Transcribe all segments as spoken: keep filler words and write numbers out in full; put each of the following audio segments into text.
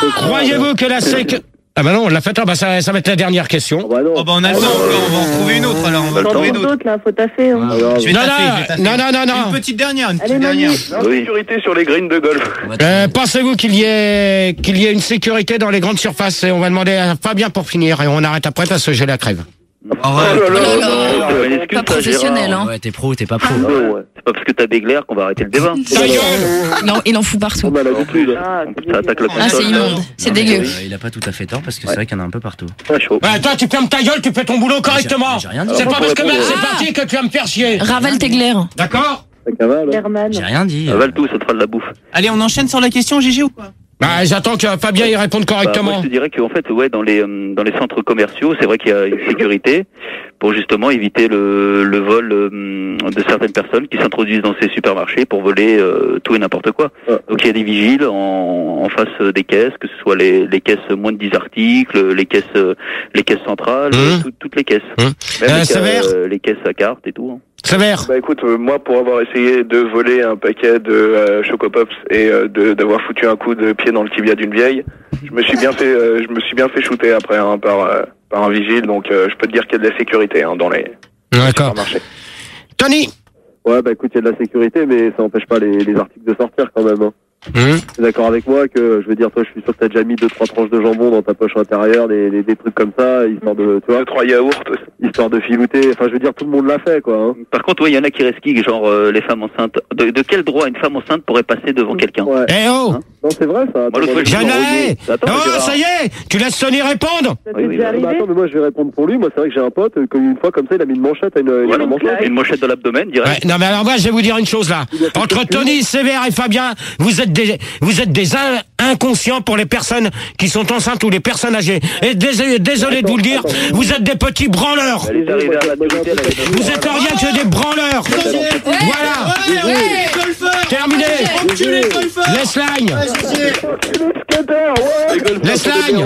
Croyez-vous que la sécu... Ah bah non, on l'a fait, ah bah ça, ça va être la dernière question. Oh bah, non. Oh bah on a le temps, on va en trouver une autre alors, on va en trouver une autre. d'autres là, faut taffer. Hein. Alors, Je vais Non, taffer, non, je vais taffer. non, non, non, non. Une petite dernière, une petite Allez, Manu. dernière. L'insécurité sur les greens de golf. Euh, pensez-vous qu'il y ait qu'il y ait une sécurité dans les grandes surfaces? Et on va demander à Fabien pour finir et on arrête après parce que j'ai la crève. Oh, ouais. Oh là là, Oh là non, là. non, excuse Pas pas, professionnel, Gérard. hein. Ouais, t'es pro, t'es pas pro. Non, ouais. C'est pas parce que t'as des glaires qu'on va arrêter le débat. Ta gueule! Non, il en fout partout. on a l'habitude. Ah, Ça attaque la Ah, c'est console. immonde. C'est Non, mais, dégueu. euh, il a pas tout à fait tort parce que c'est vrai qu'il y en a un peu partout. Pas chaud. Ouais, toi, tu fermes ta gueule, tu fais ton boulot correctement. J'ai rien dit. C'est pas parce que ben, c'est Ah. parti que tu vas me faire chier. Ravale tes glaires. D'accord? Ça cavale. Herman. J'ai rien dit. Avale tout, ça te fera de la bouffe. Allez, on enchaîne sur la question G G ou quoi? Bah, j'attends que Fabien y réponde Bah, moi, correctement. je te dirais qu'en fait, ouais, dans les euh, dans les centres commerciaux, c'est vrai qu'il y a une sécurité pour justement éviter le, le vol euh, de certaines personnes qui s'introduisent dans ces supermarchés pour voler euh, tout et n'importe quoi. Ouais. Donc il y a des vigiles en, en face des caisses, que ce soit les, les caisses moins de dix articles, les caisses euh, les caisses centrales, Mmh. tout- toutes les caisses. Mmh. Même Euh, les, ca- Sévère euh, les caisses à carte et tout. Hein. Sévère. Bah écoute, euh, moi pour avoir essayé de voler un paquet de euh, Choco Pops et euh, de- d'avoir foutu un coup de pied dans le tibia d'une vieille, je me suis bien fait, euh, je me suis bien fait shooter après hein, par euh, par un vigile, donc euh, je peux te dire qu'il y a de la sécurité hein, dans les D'accord. supermarchés. Tony. Ouais, bah écoute, il y a de la sécurité, mais ça n'empêche pas les, les articles de sortir quand même. Hein. Hum. T'es d'accord avec moi que, je veux dire, toi, je suis sûr que t'as déjà mis deux, trois tranches de jambon dans ta poche intérieure, des, des, des trucs comme ça, histoire de, tu vois, Deux trois yaourts. histoire de filouter. Enfin, je veux dire, tout le monde l'a fait, quoi. Hein. Par contre, ouais, il y en a qui resquillent, genre euh, les femmes enceintes. De, de quel droit une femme enceinte pourrait passer devant quelqu'un? Ouais. Eh oh! Hein Non, c'est vrai, ça. Moi, l'autre fois, J'en ai! Attends, Oh, Gérard. ça y est! Tu laisses Tony répondre! Ça Oui, t'est oui, déjà bah, Bah, arrivé? attends, mais moi, je vais répondre pour lui. Moi, c'est vrai que j'ai un pote, euh, une fois, comme ça, il a mis une manchette à une, une Voilà, manchette. une mochette dans l'abdomen, Ouais, direct. non mais alors moi je vais vous dire une chose là. Entre Tony, Sévère et Fabien, vous êtes des vous êtes des in- inconscients pour les personnes qui sont enceintes ou les personnes âgées. Et désolé, désolé de vous le dire, vous êtes des petits branleurs. Elle est arrivée à la vérité, elle avait- Vous êtes rien que des branleurs. Voilà. Ouais, ouais, golfeur. Terminé. Enculé, golfeur. Laisse l'agne. Ouais. Laisse l'agne.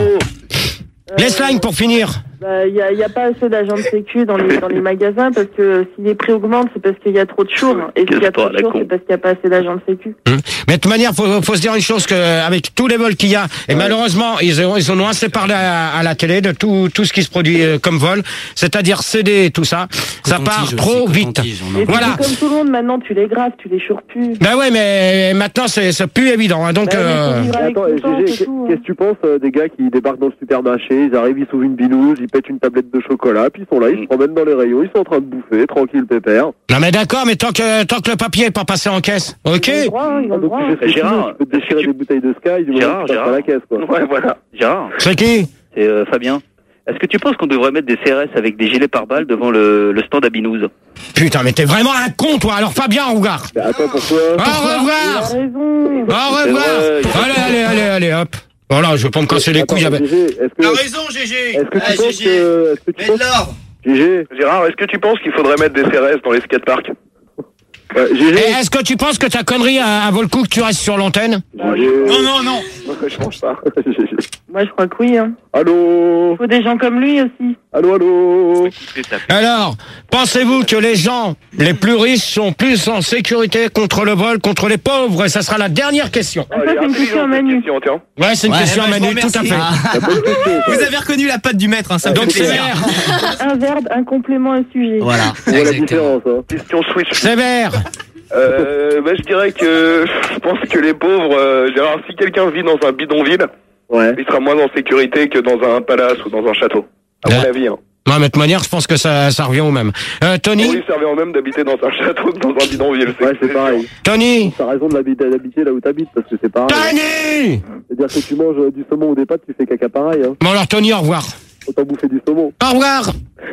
Laisse l'agne pour finir. Bah, il y a, y a pas assez d'agents de sécu dans les, dans les magasins parce que si les prix augmentent, c'est parce qu'il y a trop de chours. Et s'il y a trop de chours, c'est parce qu'il y a pas assez d'agents de sécu. Hum. Mais de toute manière, faut, faut se dire une chose que avec tous les vols qu'il y a, et malheureusement, ils ont, ils en ont assez parlé à, à la télé de tout, tout ce qui se produit euh, comme vol, c'est-à-dire C D et tout ça, ça part Coton-tige trop aussi, vite. coton-tige, on en Et puis, Voilà. c'est comme tout le monde, maintenant, tu les graves, tu les choures plus. Ben ouais, mais maintenant c'est c'est plus évident. Hein, donc Bah, mais euh, faut vivre Mais avec attends, son temps, G G, c'est tout, hein. qu'est-ce que tu penses euh, des gars qui débarquent dans le supermarché, ils arrivent, ils s'ouvrent une binouse, ils pètent une tablette de chocolat, puis ils sont là, ils se promènent dans les rayons, ils sont en train de bouffer, tranquille, pépère. non mais d'accord, mais tant que tant que le papier est pas passé en caisse, ok. Ils ont le droit, ils ont Ah, le donc droit. tu fais ce que tu Gérard, veux, tu peux te déchirer est-ce que tu- des bouteilles de Sky, du moment Gérard, que tu passes à Gérard. la caisse, quoi. Ouais, voilà. Gérard, C'est qui? c'est euh, Fabien. Est-ce que tu penses qu'on devrait mettre des C R S avec des gilets pare-balles devant le, le stand à Binous? Putain, mais t'es vraiment un con toi. Alors Fabien, au revoir. Mais attends, pourquoi? Au Il a revoir. raison. Au revoir. C'est vrai. Allez, allez, allez, allez, hop. Voilà, je vais pas me casser les Attends, couilles avec. G G, est-ce T'as que, raison G G. est-ce que tu Ah, penses G G. que, est-ce que tu Mets de penses, l'ordre. G G, Gérard, est-ce que tu penses qu'il faudrait mettre des C R S dans les skateparks? ouais, G G, Et est-ce que tu penses que ta connerie a, a vaut le coup que tu restes sur l'antenne? G G, Non, non, non. Je pense pas. G G. Moi, je crois que oui. Hein. Allô, Il faut des gens comme lui aussi. allô, allô. Alors, pensez-vous que les gens les plus riches sont plus en sécurité contre le vol, contre les pauvres? Et ça sera la dernière question. Ah, ça, c'est une question à Manu. Question, tiens. Ouais, c'est une Ouais, question eh ben, à je vous Manu, tout à remercie. fait. La bonne question, ça. Vous avez reconnu la patte du maître, hein, ça me Donc fait plaisir. Sévère, Un verbe, un complément, un sujet. Voilà. On voit la Exactement. différence, hein. Question switch. Sévère. Euh, bah, je dirais que je pense que les pauvres, euh, Gérard, si quelqu'un vit dans un bidonville, Ouais. il sera moins en sécurité que dans un palace ou dans un château. À mon Ouais. avis. Hein. Non, mais de toute manière, je pense que ça, ça revient au même. Euh, Tony, Oui, ça revient au même d'habiter dans un château que dans un bidonville. Ouais, c'est pareil. Tony, T'as raison de l'habiter d'habiter là où t'habites, parce que c'est pareil. Tony. C'est-à-dire que tu manges euh, du saumon ou des pâtes, tu fais caca pareil, hein. Bon alors Tony, au revoir. Autant bouffer du saumon. Au revoir.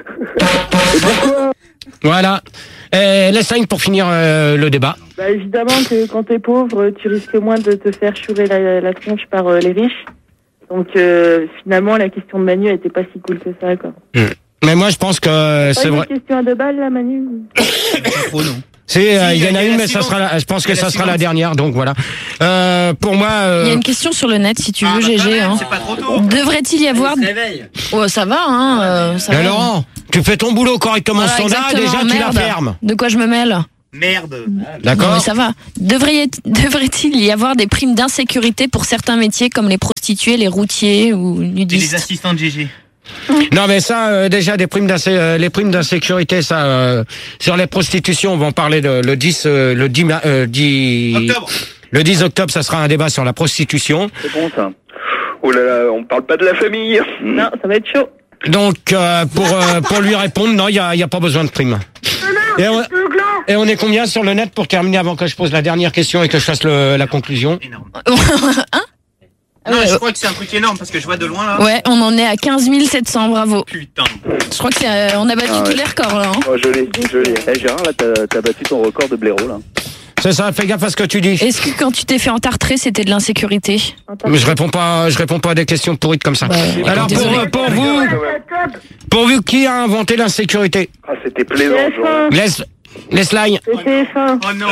Et pourquoi? Voilà. Et laisse ligne pour finir euh, le débat. Bah, évidemment que quand t'es pauvre, tu risques moins de te faire chourer la, la tronche par euh, les riches. Donc euh, finalement, la question de Manu, elle était pas si cool que ça, quoi. Mais moi, je pense que euh, Pas c'est une vrai. question à deux balles, là, Manu? Pas trop, non. C'est, euh, Si, il y en il y a a une, la mais ça suivante. sera la, je pense Il y que a ça la sera la suivante. dernière, donc voilà. Euh, pour moi, Il y a euh, une question sur le net, si tu Ah, veux, bah, quand G G. même, Hein. c'est pas trop tôt. Devrait-il y avoir... Réveille. Oh, ça va, hein. euh, ça mais va. Laurent, tu fais ton boulot correctement Voilà, standard et déjà exactement, tu la merde. fermes. De quoi je me mêle? Merde. Non, D'accord. mais ça va. Devrait- Devrait-il y avoir des primes d'insécurité pour certains métiers comme les prostituées, les routiers ou Et les nudistes? assistants de G G. Non mais ça euh, déjà des primes d'insé- euh, les primes d'insécurité ça euh, sur les prostitutions on va en parler le, le dix euh, le dix ma- euh, dix Octobre. le dix octobre ça sera un débat sur la prostitution. C'est bon ça. Oh là là, on parle pas de la famille. Non, ça va être chaud. Donc euh, pour euh, pour lui répondre non il y a il y a pas besoin de primes. Et on, et on est combien sur le net pour terminer avant que je pose la dernière question et que je fasse le, la conclusion? Énorme. Hein? Non, Ouais, je crois que c'est un truc énorme parce que je vois de loin là. ouais, on en est à quinze mille sept cents, bravo. Putain. Je crois que c'est, euh, on a battu Ah ouais. tous les records là. Hein. Oh, joli, joli. Eh Gérard, là, t'as t'as battu ton record de blaireau, là. C'est ça, fais gaffe à ce que tu dis. Est-ce que quand tu t'es fait entartrer, c'était de l'insécurité? Mais je réponds pas je réponds pas à des questions pourrites comme ça. Bah, Alors pour, désolé. euh, pour vous pour vous qui a inventé l'insécurité? Ah, c'était plaisant, T F genre. un, Laisse laisse line. c'est T F un. Oh non.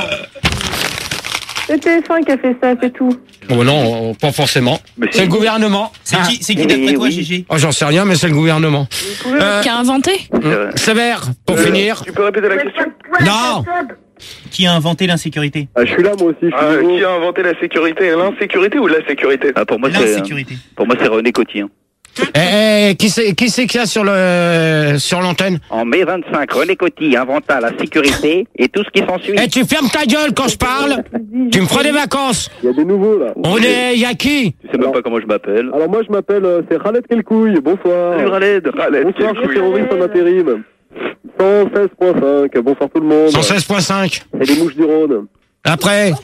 C'est T F un qui a fait ça, c'est tout. Oh non, euh, pas forcément. Mais C'est le gouvernement. C'est Ah. qui, c'est qui d'après Eh toi, oui. G G? Oh, j'en sais rien, mais c'est le gouvernement. Euh, Qui a inventé? Sévère, pour Euh, finir. Tu peux répéter la question? Non. Qui a inventé l'insécurité? Ah, je suis là, moi aussi. Je suis Ah, nouveau. qui a inventé la sécurité? L'insécurité ou la sécurité? Ah, pour moi, c'est L'insécurité. pour moi c'est René Coty. Hein. Eh, eh, qui c'est qui c'est qu'il y a sur le sur l'antenne? En mai vingt-cinq, René Coty inventa la sécurité et tout ce qui s'ensuit. Eh, tu fermes ta gueule quand je parle. Tu me feras des vacances. Il y a des nouveaux, là. On est, y a qui? Tu sais même Alors- pas comment je m'appelle. Alors, moi, je m'appelle, euh, c'est Khaled Kelkouille. Bonsoir. Salut Raled. Raled, Bonsoir, quel je suis couille. terroriste en intérim. cent seize point cinq. Bonsoir tout le monde. cent seize point cinq. Et les mouches du Rhône. Après.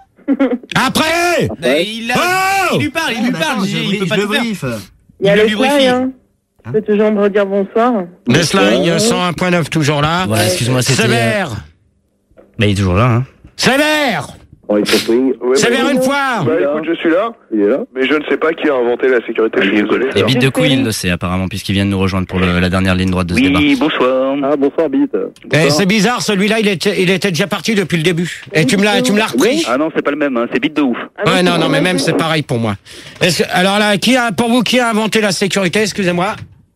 Après. Mais il, a... Oh il lui parle, il lui parle, G G, il peut pas tout faire. Il y a Il le lui brifie. fly, hein. Tu peux toujours me redire bonsoir. Nesline cent un point neuf toujours là. Voilà, excuse-moi, c'était. euh, Sévère. Bah, il est toujours là, hein. Sévère. Oh, il faut swing. Ouais, Sévère bah, une fois. bah, écoute, je suis là, Il est là. mais je ne sais pas qui a inventé la sécurité. Je suis désolé. Et Bite de couille, il le sait apparemment, puisqu'il vient de nous rejoindre pour le- la dernière ligne droite de ce débat. Oui, bonsoir. Ah, bonsoir, Bite. Eh, c'est bizarre, celui-là, il était, il était déjà parti depuis le début. Et tu me l'as, tu me l'as repris. Ah non, c'est pas le même, hein. C'est Bite de ouf. Ouais, non, non, mais même c'est pareil pour moi. Est-ce que, alors là, qui a, pour vous, qui a inventé la sécurité? Excusez-moi.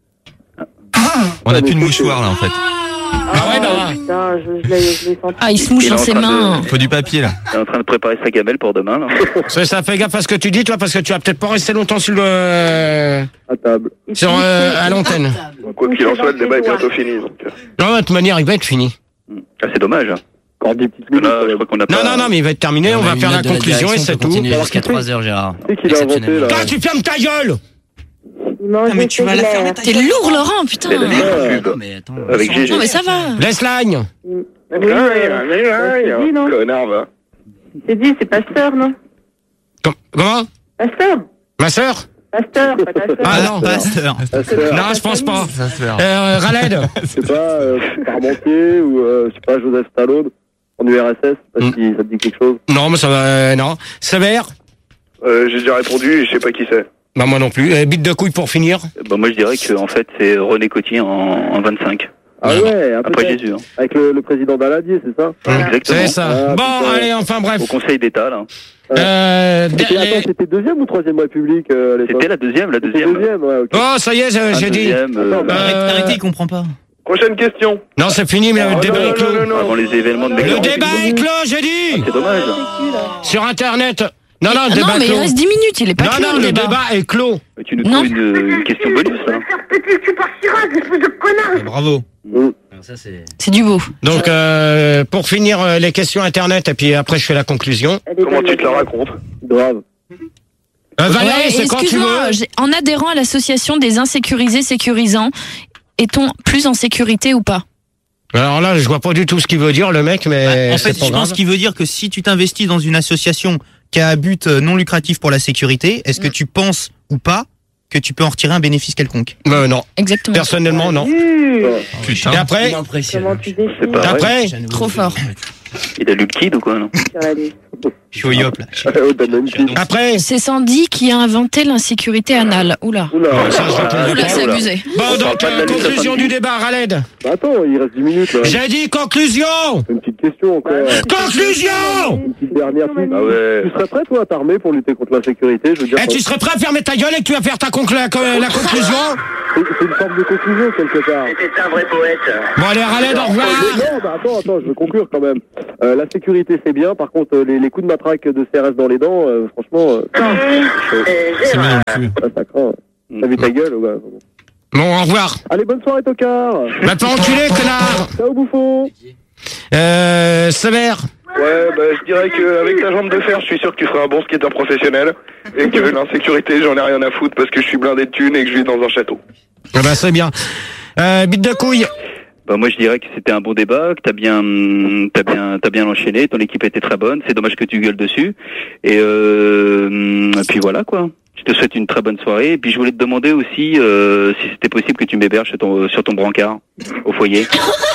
On a plus de mouchoir là en fait. Ah ouais, bah. Putain, je, je l'ai je l'ai senti. Ah, il se mouche Il est dans en ses train de- mains. Il faut du papier là. Il est en train de préparer sa gamelle pour demain, là. Ça, ça fait gaffe à ce que tu dis, toi, parce que tu vas peut-être pas rester longtemps sur le, À table. sur, euh, à l'antenne. Quoi qu'il en soit, le débat est bientôt fini. Donc, euh. Non, de toute manière, il va être fini. Ah, c'est dommage. Encore dix petites Parce que minutes. là, je crois qu'on a pas... Non, non, non, mais il va être terminé, on va faire la conclusion et c'est tout. Continue jusqu'à trois heures, Gérard. C'est qui l'a inventé, Exceptionnellement. là? Toi, tu fermes ta gueule! Il mange Ah, mais des tu vas la céréales. fermer ta T'es gueule. lourd, Laurent, putain. C'est la meilleure Non, pub. mais attends. Avec G G. Non, mais ça va. Laisse line. Oui, euh, c'est dit, non? Connard, va. C'est dit, c'est Pasteur, non? Com- Comment? Pasteur. Ma sœur? Pasteur, pas ta sœur. Ah non. Pasteur. Non, je pense pas. Ça se fait. Euh, Raled. Je sais pas, euh, Parmentier ou, euh, je sais pas, Joseph Stallone en U R S S. Je sais pas si ça te dit quelque chose. Non, mais ça va, euh, non. Sévère? Euh, J'ai déjà répondu et je sais pas qui c'est. Bah, moi non plus. Et bite de couille pour finir. Bah, moi, je dirais que en fait, c'est René Coty en, en vingt-cinq. Ah ouais, Après peut-être. Jésus. Hein. Avec le, le président Daladier, c'est ça? Exactement. C'est ça. Ah, Bon, putain. allez, enfin bref. Au Conseil d'État, là. Euh, C'était, les- attends, c'était deuxième ou troisième République euh, à l'époque? C'était la deuxième, la C'était deuxième. deuxième, ouais, ok. Oh, ça y est, j'ai Ah, j'ai dit. deuxième, euh, Attends, bah, Arrête- Euh, Arrêtez, il comprend pas. Prochaine question. Non, c'est fini, mais le Oh, débat non, est non, clos. non, non. Avant les événements de Le Mélenchon. débat est clos, j'ai dit. C'est dommage. Sur Internet. Non, non, le Non, débat mais est il clos. reste dix minutes, il est pas Non, clos, non, le le débat. débat est clos. Mais tu nous Non. trouves une, une question bonus, là. Bravo. Alors ça, c'est. C'est du beau. Donc, euh, pour finir euh, les questions Internet, et puis après je fais la conclusion. Elle est Comment belle, tu te la racontes? Grave. Euh, Valérie, Ouais, c'est quand tu excuse-moi, veux. j'ai- en adhérant à l'association des insécurisés sécurisants, est-on plus en sécurité ou pas? Alors là, je vois pas du tout ce qu'il veut dire, le mec, mais en c'est fait, pas je grave. pense qu'il veut dire que si tu t'investis dans une association qui a un but euh, non lucratif pour la sécurité, est-ce que tu penses ou pas que tu peux en retirer un bénéfice quelconque? Euh, non, Exactement. personnellement, non. Vu. Putain. Et après, Comment tu définis C'est pas vrai. après, Trop fort. Il a lu le kid ou quoi, non? sur la liste? Je suis au yop là. Oh, t'as même plus. après. C'est Sandy qui a inventé l'insécurité anale. Oula. Oula. Ça, je répondrai Oula, pas. c'est abusé. Bon, On parle donc, pas de euh, la lutte conclusion samedi. du débat, Raled. Bah attends, il reste dix minutes là. J'ai dit conclusion. Une petite question encore. Conclusion. Une petite dernière. Tu, Ah ouais. tu serais prêt toi à t'armer pour lutter contre l'insécurité? Je veux dire. Eh, tu serais prêt à fermer ta gueule et que tu vas faire ta conclu- la, la conclusion? C'est c'est une forme de conclusion, quelque part. C'était un vrai poète. Bon, allez, Raled, au revoir. Non, bah attends, attends, je veux conclure quand même. Euh, la sécurité, c'est bien. Par contre, euh, les, les coups de matraque de C R S dans les dents, euh, franchement... Euh, C'est bien non plus. ah, ça craint. T'as vu ta gueule, ouais. Bon, au revoir. Allez, bonne soirée, tocard. Va te enculer, connard. Ciao, bouffon. Euh, Sévère. Ouais, bah, je dirais qu'avec ta jambe de fer, je suis sûr que tu feras un bon skateur professionnel. Et que l'insécurité, j'en ai rien à foutre parce que je suis blindé de thunes et que je vis dans un château. Ah bah, c'est bien. Euh, bite de couille. Bah moi je dirais que c'était un bon débat, que t'as bien, t'as bien, t'as bien enchaîné. Ton équipe était très bonne. C'est dommage que tu gueules dessus. Et, euh, et puis voilà quoi. Je te souhaite une très bonne soirée. Et puis je voulais te demander aussi euh, si c'était possible que tu m'héberges sur ton, sur ton brancard au foyer.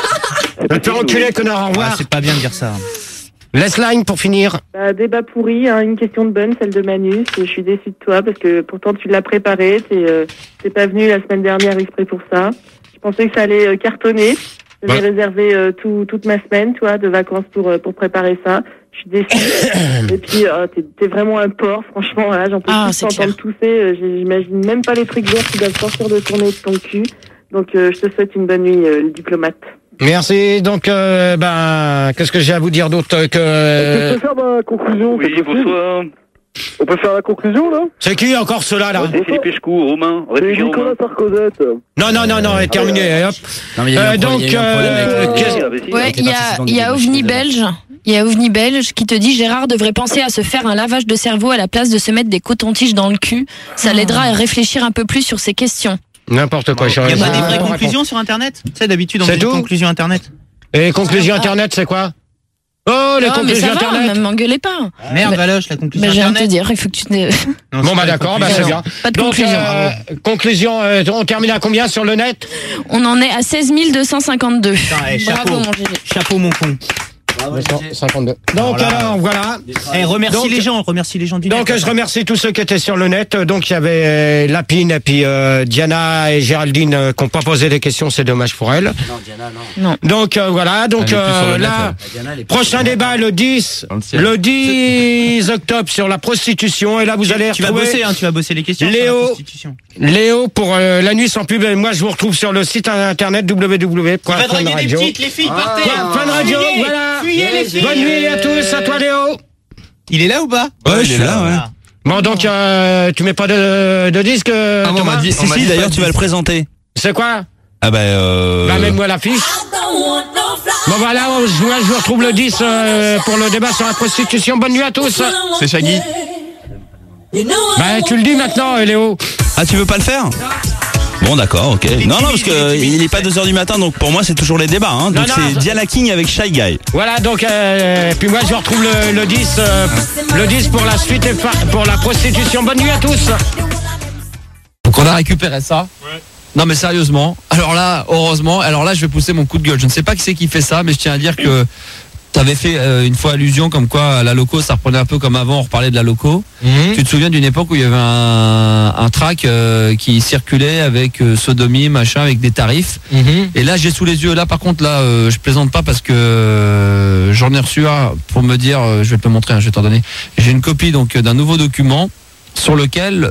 Va te enculer, connard. Au revoir. Ah, c'est pas bien de dire ça. Laisse line pour finir. Bah, débat pourri, hein, une question de bonne, celle de Manu. Je suis déçue de toi parce que pourtant tu l'as préparé. T'es euh, t'es pas venu la semaine dernière exprès pour ça. Je pensais que ça allait euh, cartonner. J'avais Ouais. réservé euh, tout, toute ma semaine, toi, de vacances pour euh, pour préparer ça. Je suis déçue. Et puis euh, t'es t'es vraiment un porc, franchement. Là, j'en peux Ah, plus c'est t'entendre tousser. Euh, J'imagine même pas les trucs verts qui doivent sortir de ton nez, de ton cul. Donc euh, je te souhaite une bonne nuit, euh, le diplomate. Merci. Donc, euh, ben, qu'est-ce que j'ai à vous dire d'autre Est-ce que je que... peux faire ma conclusion? Oui, c'est possible bonsoir. On peut faire la conclusion, là? C'est qui encore ceux-là, là? Ouais, c'est Philippe Eschkou, Romain, C'est réfugié Romain. Nicolas Sarkozette. Non, non, non, non, est terminé. Hop. Non, mais il y a eu Euh, un pro- donc, il y a eu un problème avec euh, le- qu'est-ce- Ah, bah, si. Ouais, était il y a, participant il y a du OVNI débat. Belge. Il y a OVNI Belge qui te dit Gérard devrait penser à se faire un lavage de cerveau à la place de se mettre des cotons-tiges dans le cul. Ça l'aidera à réfléchir un peu plus sur ces questions. N'importe quoi. Il n'y a pas des vraies Ah, conclusions sur Internet? Tu sais, d'habitude, on C'est fait des tout conclusions Internet. Et conclusion internet, c'est quoi? Oh, les Ah, mais conclusions ça va, internet. ne m'engueulez pas. Merde, Mais- Valoche, la conclusion Mais je viens de te Internet. dire, il faut que tu te... Non, Bon, c'est bah pas d'accord, une bah c'est conclusion. bien. Pas de Donc, conclusion. euh, conclusion, euh, on termine à combien sur le net? On en est à seize mille deux cent cinquante-deux. Putain, eh, chapeau. Bravo, mon G G. Chapeau, mon con. deux cent cinquante-deux. Donc, Voilà. alors, voilà. Eh, remercie Donc- les gens, remercie les gens du Donc, net. je remercie tous ceux qui étaient sur le net. Donc, il y avait euh, Lapine et puis euh, Diana et Géraldine euh, qui n'ont pas posé des questions. C'est dommage pour elles. Non, Diana, non. Donc, euh, voilà. Donc, Elle est plus sur le euh, net, là, elle. Diana, elle est plus prochain sur le net. débat le dix, Dans le ciel. le dix octobre sur la prostitution. Et là, vous allez Tu vas retrouver bosser, hein, tu vas bosser les questions sur Léo. la prostitution. Léo pour euh, la nuit sans pub. Et moi, je vous retrouve sur le site internet w w w point fun radio. les filles, partez. Fun Radio, voilà. Bonne nuit à tous. À toi, Léo. Il est là ou pas? Ouais, il est là, ouais. Bon, donc, euh, tu mets pas de, de disque, euh, Ah, bon, on Thomas m'a dit- on Si, m'a si, dit d'ailleurs, pas tu de vas le disque. présenter. C'est quoi? Ah bah euh... Bah, mets-moi l'affiche. Bon, voilà, je, moi, je vous retrouve le dix euh, pour le débat sur la prostitution. Bonne nuit à tous. c'est Shaggy. Bah, tu le dis maintenant, euh, Léo. Ah, tu veux pas le faire? Bon, d'accord, ok. Non, non, parce que il est pas deux heures du matin, donc pour moi, c'est toujours les débats, hein. Donc Non, non, c'est ça- Diana King avec Shy Guy. Voilà, donc, euh, puis moi, je vous retrouve le, le dix, euh, le dix pour la suite et fa- pour la prostitution. Bonne nuit à tous. Donc on a récupéré ça. Non mais sérieusement, alors là, heureusement, alors là je vais pousser mon coup de gueule. Je ne sais pas qui c'est qui fait ça, mais je tiens à dire que tu avais fait euh, une fois allusion comme quoi la loco, ça reprenait un peu comme avant, on reparlait de la loco. Tu te souviens d'une époque où il y avait un, un track euh, qui circulait avec euh, sodomie, machin, avec des tarifs. Et là j'ai sous les yeux, là par contre là euh, je plaisante pas parce que euh, j'en ai reçu un pour me dire, euh, je vais te le montrer, hein, je vais t'en donner. J'ai une copie donc d'un nouveau document sur lequel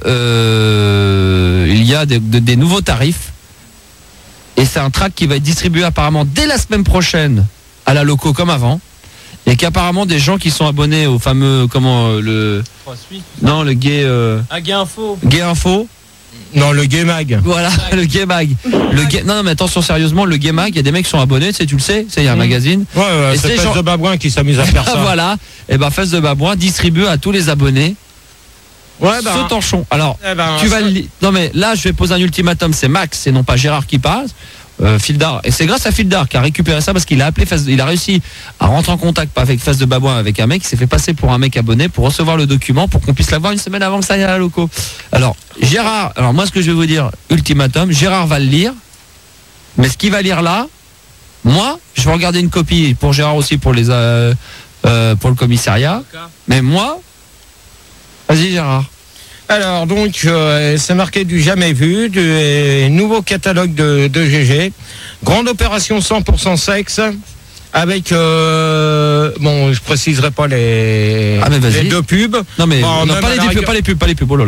euh, il y a des, de- des nouveaux tarifs. Et c'est un track qui va être distribué apparemment dès la semaine prochaine à la loco comme avant. Et qu'apparemment des gens qui sont abonnés au fameux, comment, euh, le... Non, le gay... Euh, Ah, Gay Info. gay info. Non, le Gay Mag. Voilà, le Gay Mag. Le gay... Non, non, mais attention, sérieusement, le Gay Mag, il y a des mecs qui sont abonnés, tu sais, tu le sais, c'est il y a un magazine. Ouais, ouais, Et c'est c'est Fesse genre- de Babouin qui s'amuse à faire ça. Voilà, et ben Fesse de Babouin distribue à tous les abonnés Ouais, bah. ce torchon. Alors, Eh ben, tu vas ça- le li- non mais là je vais poser un ultimatum, c'est Max et non pas Gérard qui parle. Euh, Fildar, et c'est grâce à Fildar qui a récupéré ça parce qu'il a appelé Face- il a réussi à rentrer en contact pas avec Face de Babouin, avec un mec qui s'est fait passer pour un mec abonné pour recevoir le document pour qu'on puisse l'avoir une semaine avant que ça aille à la loco. Alors Gérard, alors moi ce que je vais vous dire, ultimatum, Gérard va le lire, mais ce qu'il va lire là, moi je vais regarder une copie pour Gérard aussi pour les euh, euh, pour le commissariat, mais moi, vas-y Gérard. Alors donc euh, c'est marqué du jamais vu, du euh, nouveau catalogue de, de G G, grande opération cent pour cent sexe, avec euh, bon je préciserai pas les, Ah, mais vas-y. les deux pubs. Non mais Bon, non, même pas à les la pubs, rigueur- pas les pubs, pas les pubs, oh là là.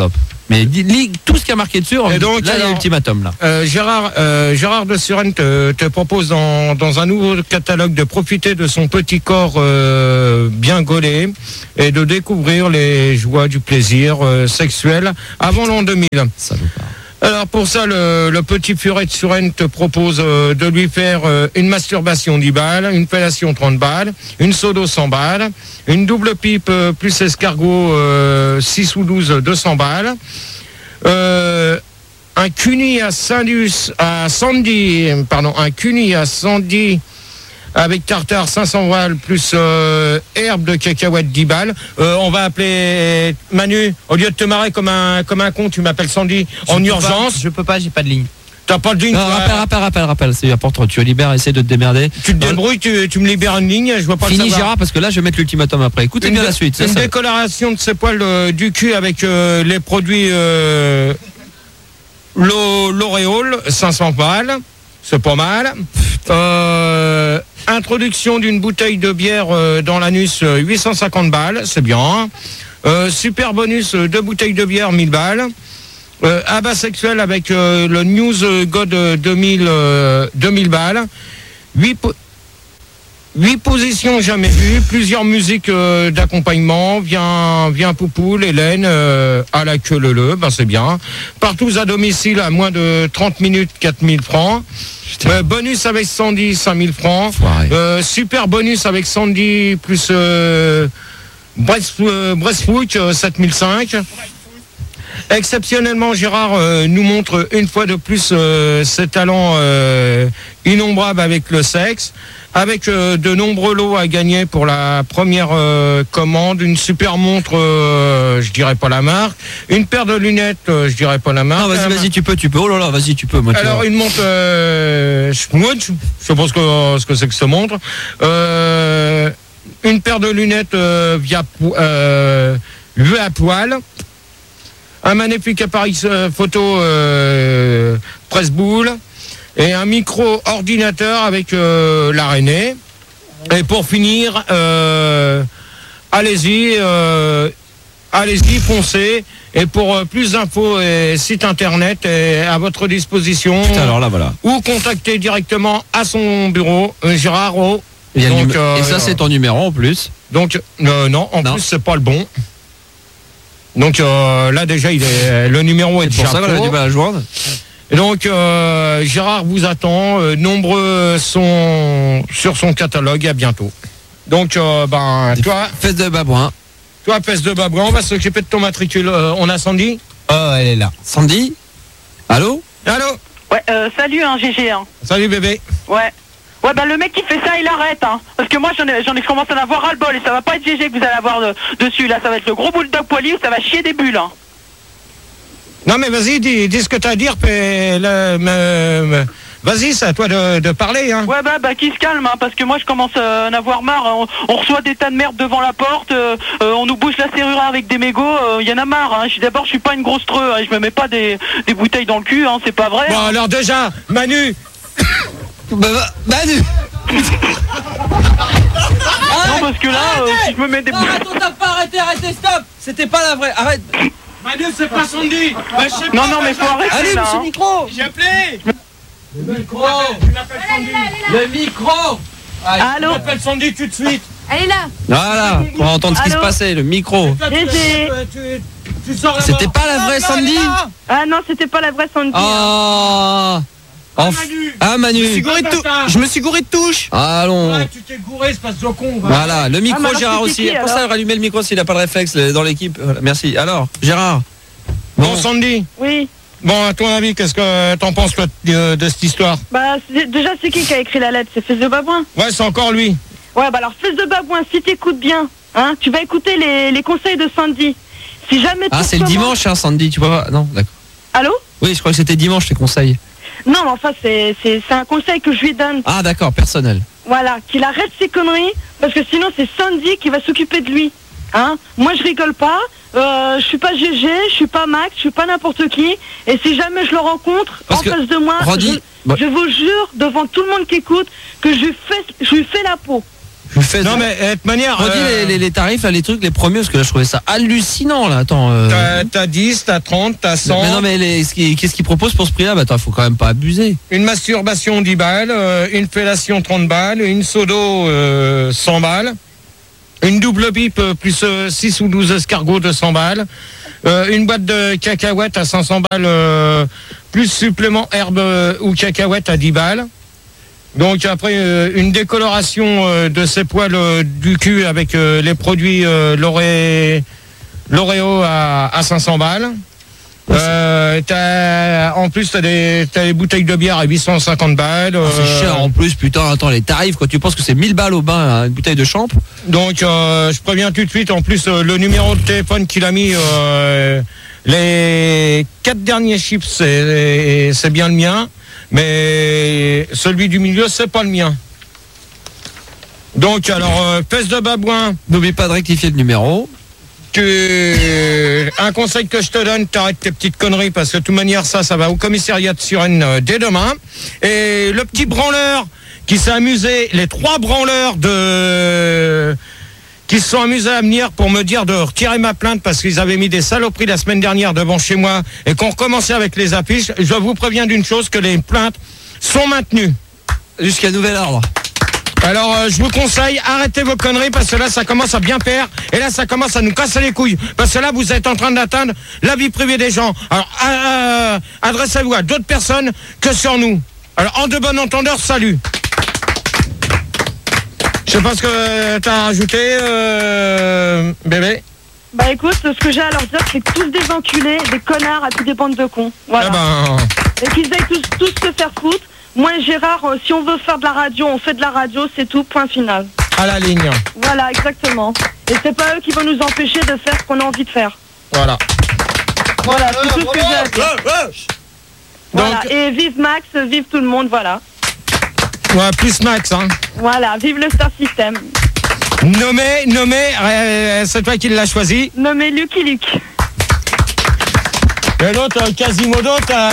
Mais lis tout ce qui a marqué dessus. Et donc, là, il y a alors, l'ultimatum là. Euh, Gérard, euh, Gérard de Suresnes te, te propose dans, dans un nouveau catalogue de profiter de son petit corps euh, bien gaulé et de découvrir les joies du plaisir euh, sexuel avant l'an deux mille. Alors pour ça, le, le petit furet de Suresnes te propose euh, de lui faire euh, une masturbation dix balles, une fellation trente balles, une sodo cent balles, une double pipe euh, plus escargot euh, six ou douze deux cents balles, euh, un cuni à Sandus, à Sandy, pardon, un cuni à Sandy avec tartare cinq cents balles plus euh, herbe de cacahuète dix balles. Euh, on va appeler Manu, au lieu de te marrer comme un comme un con, tu m'appelles Sandy Je en peux urgence. pas, je peux pas, j'ai pas de ligne. T'as pas de ligne. Non, toi. rappel, rappel, rappel, rappel, c'est important. Tu libères, essaie de te démerder. Tu te débrouilles, tu, tu me libères une ligne, je vois pas le Fini savoir. Gérard, parce que là, je vais mettre l'ultimatum après. Écoutez Une bien dé- la suite. c'est Une ça. décoloration de ses poils euh, du cul avec euh, les produits euh, L'O- L'Oréal, cinq cents balles. C'est pas mal. Euh, introduction d'une bouteille de bière euh, dans l'anus, euh, huit cent cinquante balles, c'est bien. Euh, super bonus, euh, deux bouteilles de bière, mille balles. Euh, abat sexuel avec euh, le News God euh, deux mille, euh, deux mille balles. huit po- Huit positions jamais vues, plusieurs musiques euh, d'accompagnement, viens, viens Poupoule, Hélène, euh, à la queue le le, ben c'est bien. Partout à domicile à moins de trente minutes, quatre mille francs. Euh, bonus avec Sandy, cinq mille francs. Euh, super bonus avec Sandy plus euh, Brest, euh, Brestfoot, euh, sept mille cinq. Exceptionnellement, Gérard euh, nous montre une fois de plus euh, ses talents euh, innombrables avec le sexe, avec euh, de nombreux lots à gagner pour la première euh, commande, une super montre, euh, je dirais pas la marque, une paire de lunettes, euh, je dirais pas la marque. Non, vas-y, vas-y, tu peux, tu peux. Oh là là, vas-y, tu peux. Moi, tu Alors vois. une montre, euh, Schmutz, je sais pas ce que, ce que c'est que ce montre. Euh, une paire de lunettes euh, via po- euh, vue à poil. Un magnifique appareil euh, photo euh, presse-boule et un micro-ordinateur avec euh, l'araignée. Et pour finir, euh, allez-y, euh, allez-y, foncez. Et pour euh, plus d'infos et site internet est à votre disposition. Putain, alors là, voilà. Ou contacter directement à son bureau, euh, Gérard Rowe. Il y a le Donc, numé- euh, Et ça, c'est ton numéro en plus. Donc, euh, non, en Non. plus, c'est pas le bon. Donc euh, là, déjà, il est, le numéro est C'est pour déjà ça qu'on a faux. du mal à joindre. Et donc, euh, Gérard vous attend. Euh, nombreux sont sur son catalogue. À bientôt. Donc, euh, ben, toi, Fesse de babouin. toi, peste de babouin, on va s'occuper de ton matricule. Euh, on a Sandy. Oh, elle est là. Sandy. Allô. Allô. Ouais, euh, salut, hein, G G. Hein. Salut, bébé. Ouais. Ouais, bah le mec qui fait ça, il arrête, hein. Parce que moi, j'en ai, j'en ai commencé à en avoir ras-le-bol et ça va pas être G G que vous allez avoir de- dessus. Là, ça va être le gros bulldog poilu, ça va chier des bulles, hein. Non, mais vas-y, dis, dis ce que t'as à dire. puis le- me- me- Vas-y, c'est à toi de, de parler, hein. Ouais, bah, bah, qui se calme, hein, parce que moi, je commence à en avoir marre. On, on reçoit des tas de merde devant la porte, euh, euh, on nous bouge la serrure avec des mégots, il y en a marre, hein. Je suis d'abord, je suis pas une grosse treux, hein, je me mets pas des, des bouteilles dans le cul, hein, c'est pas vrai. Bon, hein. alors déjà, Manu. Bah, bah, Manu. Non, parce que là, euh, si je me mets des Non, attends, t'as pas arrêté, arrêtez, stop. C'était pas la vraie, arrête. Manu, c'est pas Sandy. Bah, je sais Non, pas, non, mais bah, faut arrêter, Allume là, ce hein. micro. J'ai appelé. Le micro. Tu l'appelles Sandy. Le micro. Allez. Tu Allô. l'appelles Sandy tout de suite. Elle est là. Voilà. Pour entendre ce qui se Allô. passait, le micro. Toi, tu- Gégé. tu- tu sors là-bas. C'était pas la vraie Sandy. Ah non, c'était pas la vraie Sandy. hein. Ah. Enf- Manu. Ah, Manu. Je me suis gouré de tou- Je me suis gouré de touche. Allons. Ouais, tu t'es gouré, espace de con. va. Voilà, le micro, Ah, mais alors, Gérard c'était aussi. qui, Pour ça, alors rallumer le micro s'il n'a pas de réflexe euh, dans l'équipe. Voilà, merci. Alors, Gérard. Bon, Sandy. Oui. Bon, à ton avis, qu'est-ce que t'en penses, toi, de, de cette histoire? Bah, c'est- déjà, c'est qui qui a écrit la lettre? C'est Fils de Babouin. Ouais, c'est encore lui. Ouais, bah alors, Fils de Babouin, si t'écoutes bien, hein, tu vas écouter les, les conseils de Sandy. Si jamais Ah, pour c'est le toi- dimanche, hein, Sandy. Tu peux pas. Non, d'accord. Allô? Oui, je crois que c'était dimanche, tes conseils. Non, mais enfin, c'est c'est- c'est un conseil que je lui donne. Ah, d'accord, personnel. Voilà, qu'il arrête ses conneries, parce que sinon, c'est Sandy qui va s'occuper de lui. Hein? Moi, je rigole pas. Euh, je suis pas G G, je suis pas Max, je suis pas n'importe qui. Et si jamais je le rencontre Parce en que, face de moi, Randy, je, bah- je vous jure devant tout le monde qui écoute que je lui fais, je lui fais la peau. Je fais Non, mais de toute manière. Redis euh, les, les, les tarifs, là, les trucs, les premiers, parce que là, je trouvais ça hallucinant, là. Attends. Euh... T'as, t'as dix, t'as trente, t'as cent. Mais non, mais les, ce qui- qu'est-ce qu'ils proposent pour ce prix-là? Bah, attends, faut quand même pas abuser. Une masturbation dix balles, euh, une fellation trente balles, une sodo euh, cent balles, une double bip euh, plus euh, six ou douze escargots de cent balles, euh, une boîte de cacahuètes à cinq cents balles, euh, plus supplément herbe euh, ou cacahuètes à dix balles. Donc après, euh, une décoloration euh, de ses poils euh, du cul avec euh, les produits euh, L'Oré- L'Oreo à, à cinq cents balles. Euh, t'as, en plus, t'as des, t'as des bouteilles de bière à huit cent cinquante balles. Ah, c'est euh, cher en plus, putain, attends, les tarifs, quand tu penses que c'est mille balles au bain, hein, une bouteille de champ. Donc, euh, je préviens tout de suite, en plus, euh, le numéro de téléphone qu'il a mis, euh, les quatre derniers chiffres, c'est, c'est bien le mien, mais celui du milieu, c'est pas le mien. Donc, alors, euh, peste de babouin. N'oublie pas de rectifier le numéro. Tu... Un conseil que je te donne, t'arrêtes tes petites conneries parce que de toute manière ça, ça va au commissariat de Suresnes euh, dès demain. Et le petit branleur qui s'est amusé, les trois branleurs de... qui se sont amusés à venir pour me dire de retirer ma plainte parce qu'ils avaient mis des saloperies la semaine dernière devant chez moi et qu'on recommençait avec les affiches, je vous préviens d'une chose, que les plaintes sont maintenues. Jusqu'à nouvel ordre. Alors euh, je vous conseille, arrêtez vos conneries parce que là ça commence à bien faire et là ça commence à nous casser les couilles parce que là vous êtes en train d'atteindre la vie privée des gens. Alors euh, adressez-vous à d'autres personnes que sur nous. Alors en de bon entendeur, salut. Je sais pas ce que t'as rajouté, euh, bébé. Bah écoute, ce que j'ai à leur dire, c'est que tous des enculés, des connards à toutes des bandes de cons. Voilà. Eh ben... Et qu'ils aillent tous, tous se faire foutre. Moi et Gérard, euh, si on veut faire de la radio, on fait de la radio, c'est tout, point final. À la ligne. Voilà, exactement. Et c'est pas eux qui vont nous empêcher de faire ce qu'on a envie de faire. Voilà. Voilà, c'est tout ce que j'ai à dire. Voilà, et vive Max, vive tout le monde, voilà. Ouais, plus Max, hein. Voilà, vive le Star System. Nommé, nommé, euh, c'est toi qui l'as choisi. Nommé Lucky Luke. Et l'autre, euh, Quasimodo,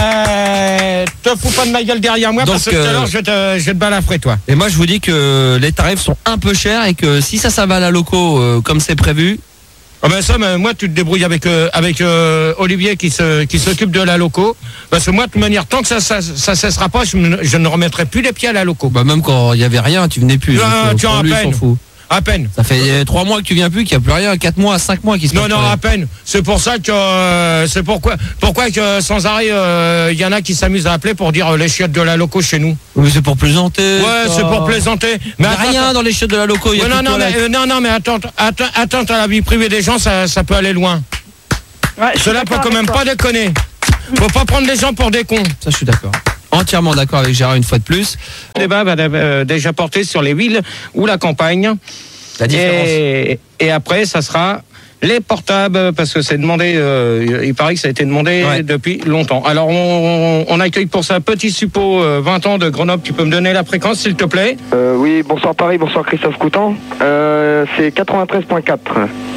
t'as- te fous pas de ma gueule derrière moi. Donc, parce que tout à euh, l'heure, je vais te, je vais te balafrer, toi. Et moi, je vous dis que les tarifs sont un peu chers et que si ça, ça va à la loco euh, comme c'est prévu. Ah ben ça, mais moi, tu te débrouilles avec euh, avec euh, Olivier qui se qui s'occupe de la loco. Parce que moi, de toute manière, tant que ça ça, ça cessera pas, je, me- je ne remettrai plus les pieds à la loco. Bah, même quand il y avait rien, tu venais plus. Ah, donc, euh, tu pour en lui, à il s'en peine. fout. À peine. Ça fait euh, trois mois que tu viens plus, qu'il n'y a plus rien, quatre mois, cinq mois qui se Non, passe non, plus rien. à peine. C'est pour ça que euh, c'est pourquoi pourquoi que sans arrêt, il euh, y en a qui s'amusent à appeler pour dire euh, les chiottes de la loco chez nous. Oui, c'est pour plaisanter. Ouais, ça. c'est pour plaisanter. Il y a attends, rien attends. dans les chiottes de la loco. Il y a Ouais, plus non, de non, mais, toilettes. euh, non, non, mais attends, attends, attends à la vie privée des gens, ça, ça peut aller loin. Ouais, je suis Cela peut d'accord quand même avec pas toi. déconner. Faut pas prendre les gens pour des cons. Ça, je suis d'accord. Entièrement d'accord avec Gérard une fois de plus. Le débat va euh, déjà porter sur les villes ou la campagne. La différence. Et, et après, ça sera les portables, parce que c'est demandé, euh, il paraît que ça a été demandé Ouais. depuis longtemps. Alors, on, on accueille pour ça Petit Suppôt, euh, vingt ans de Grenoble. Tu peux me donner la fréquence, s'il te plaît? Euh, oui, bonsoir Paris, bonsoir Christophe Coutan. Euh, c'est quatre-vingt-treize point quatre.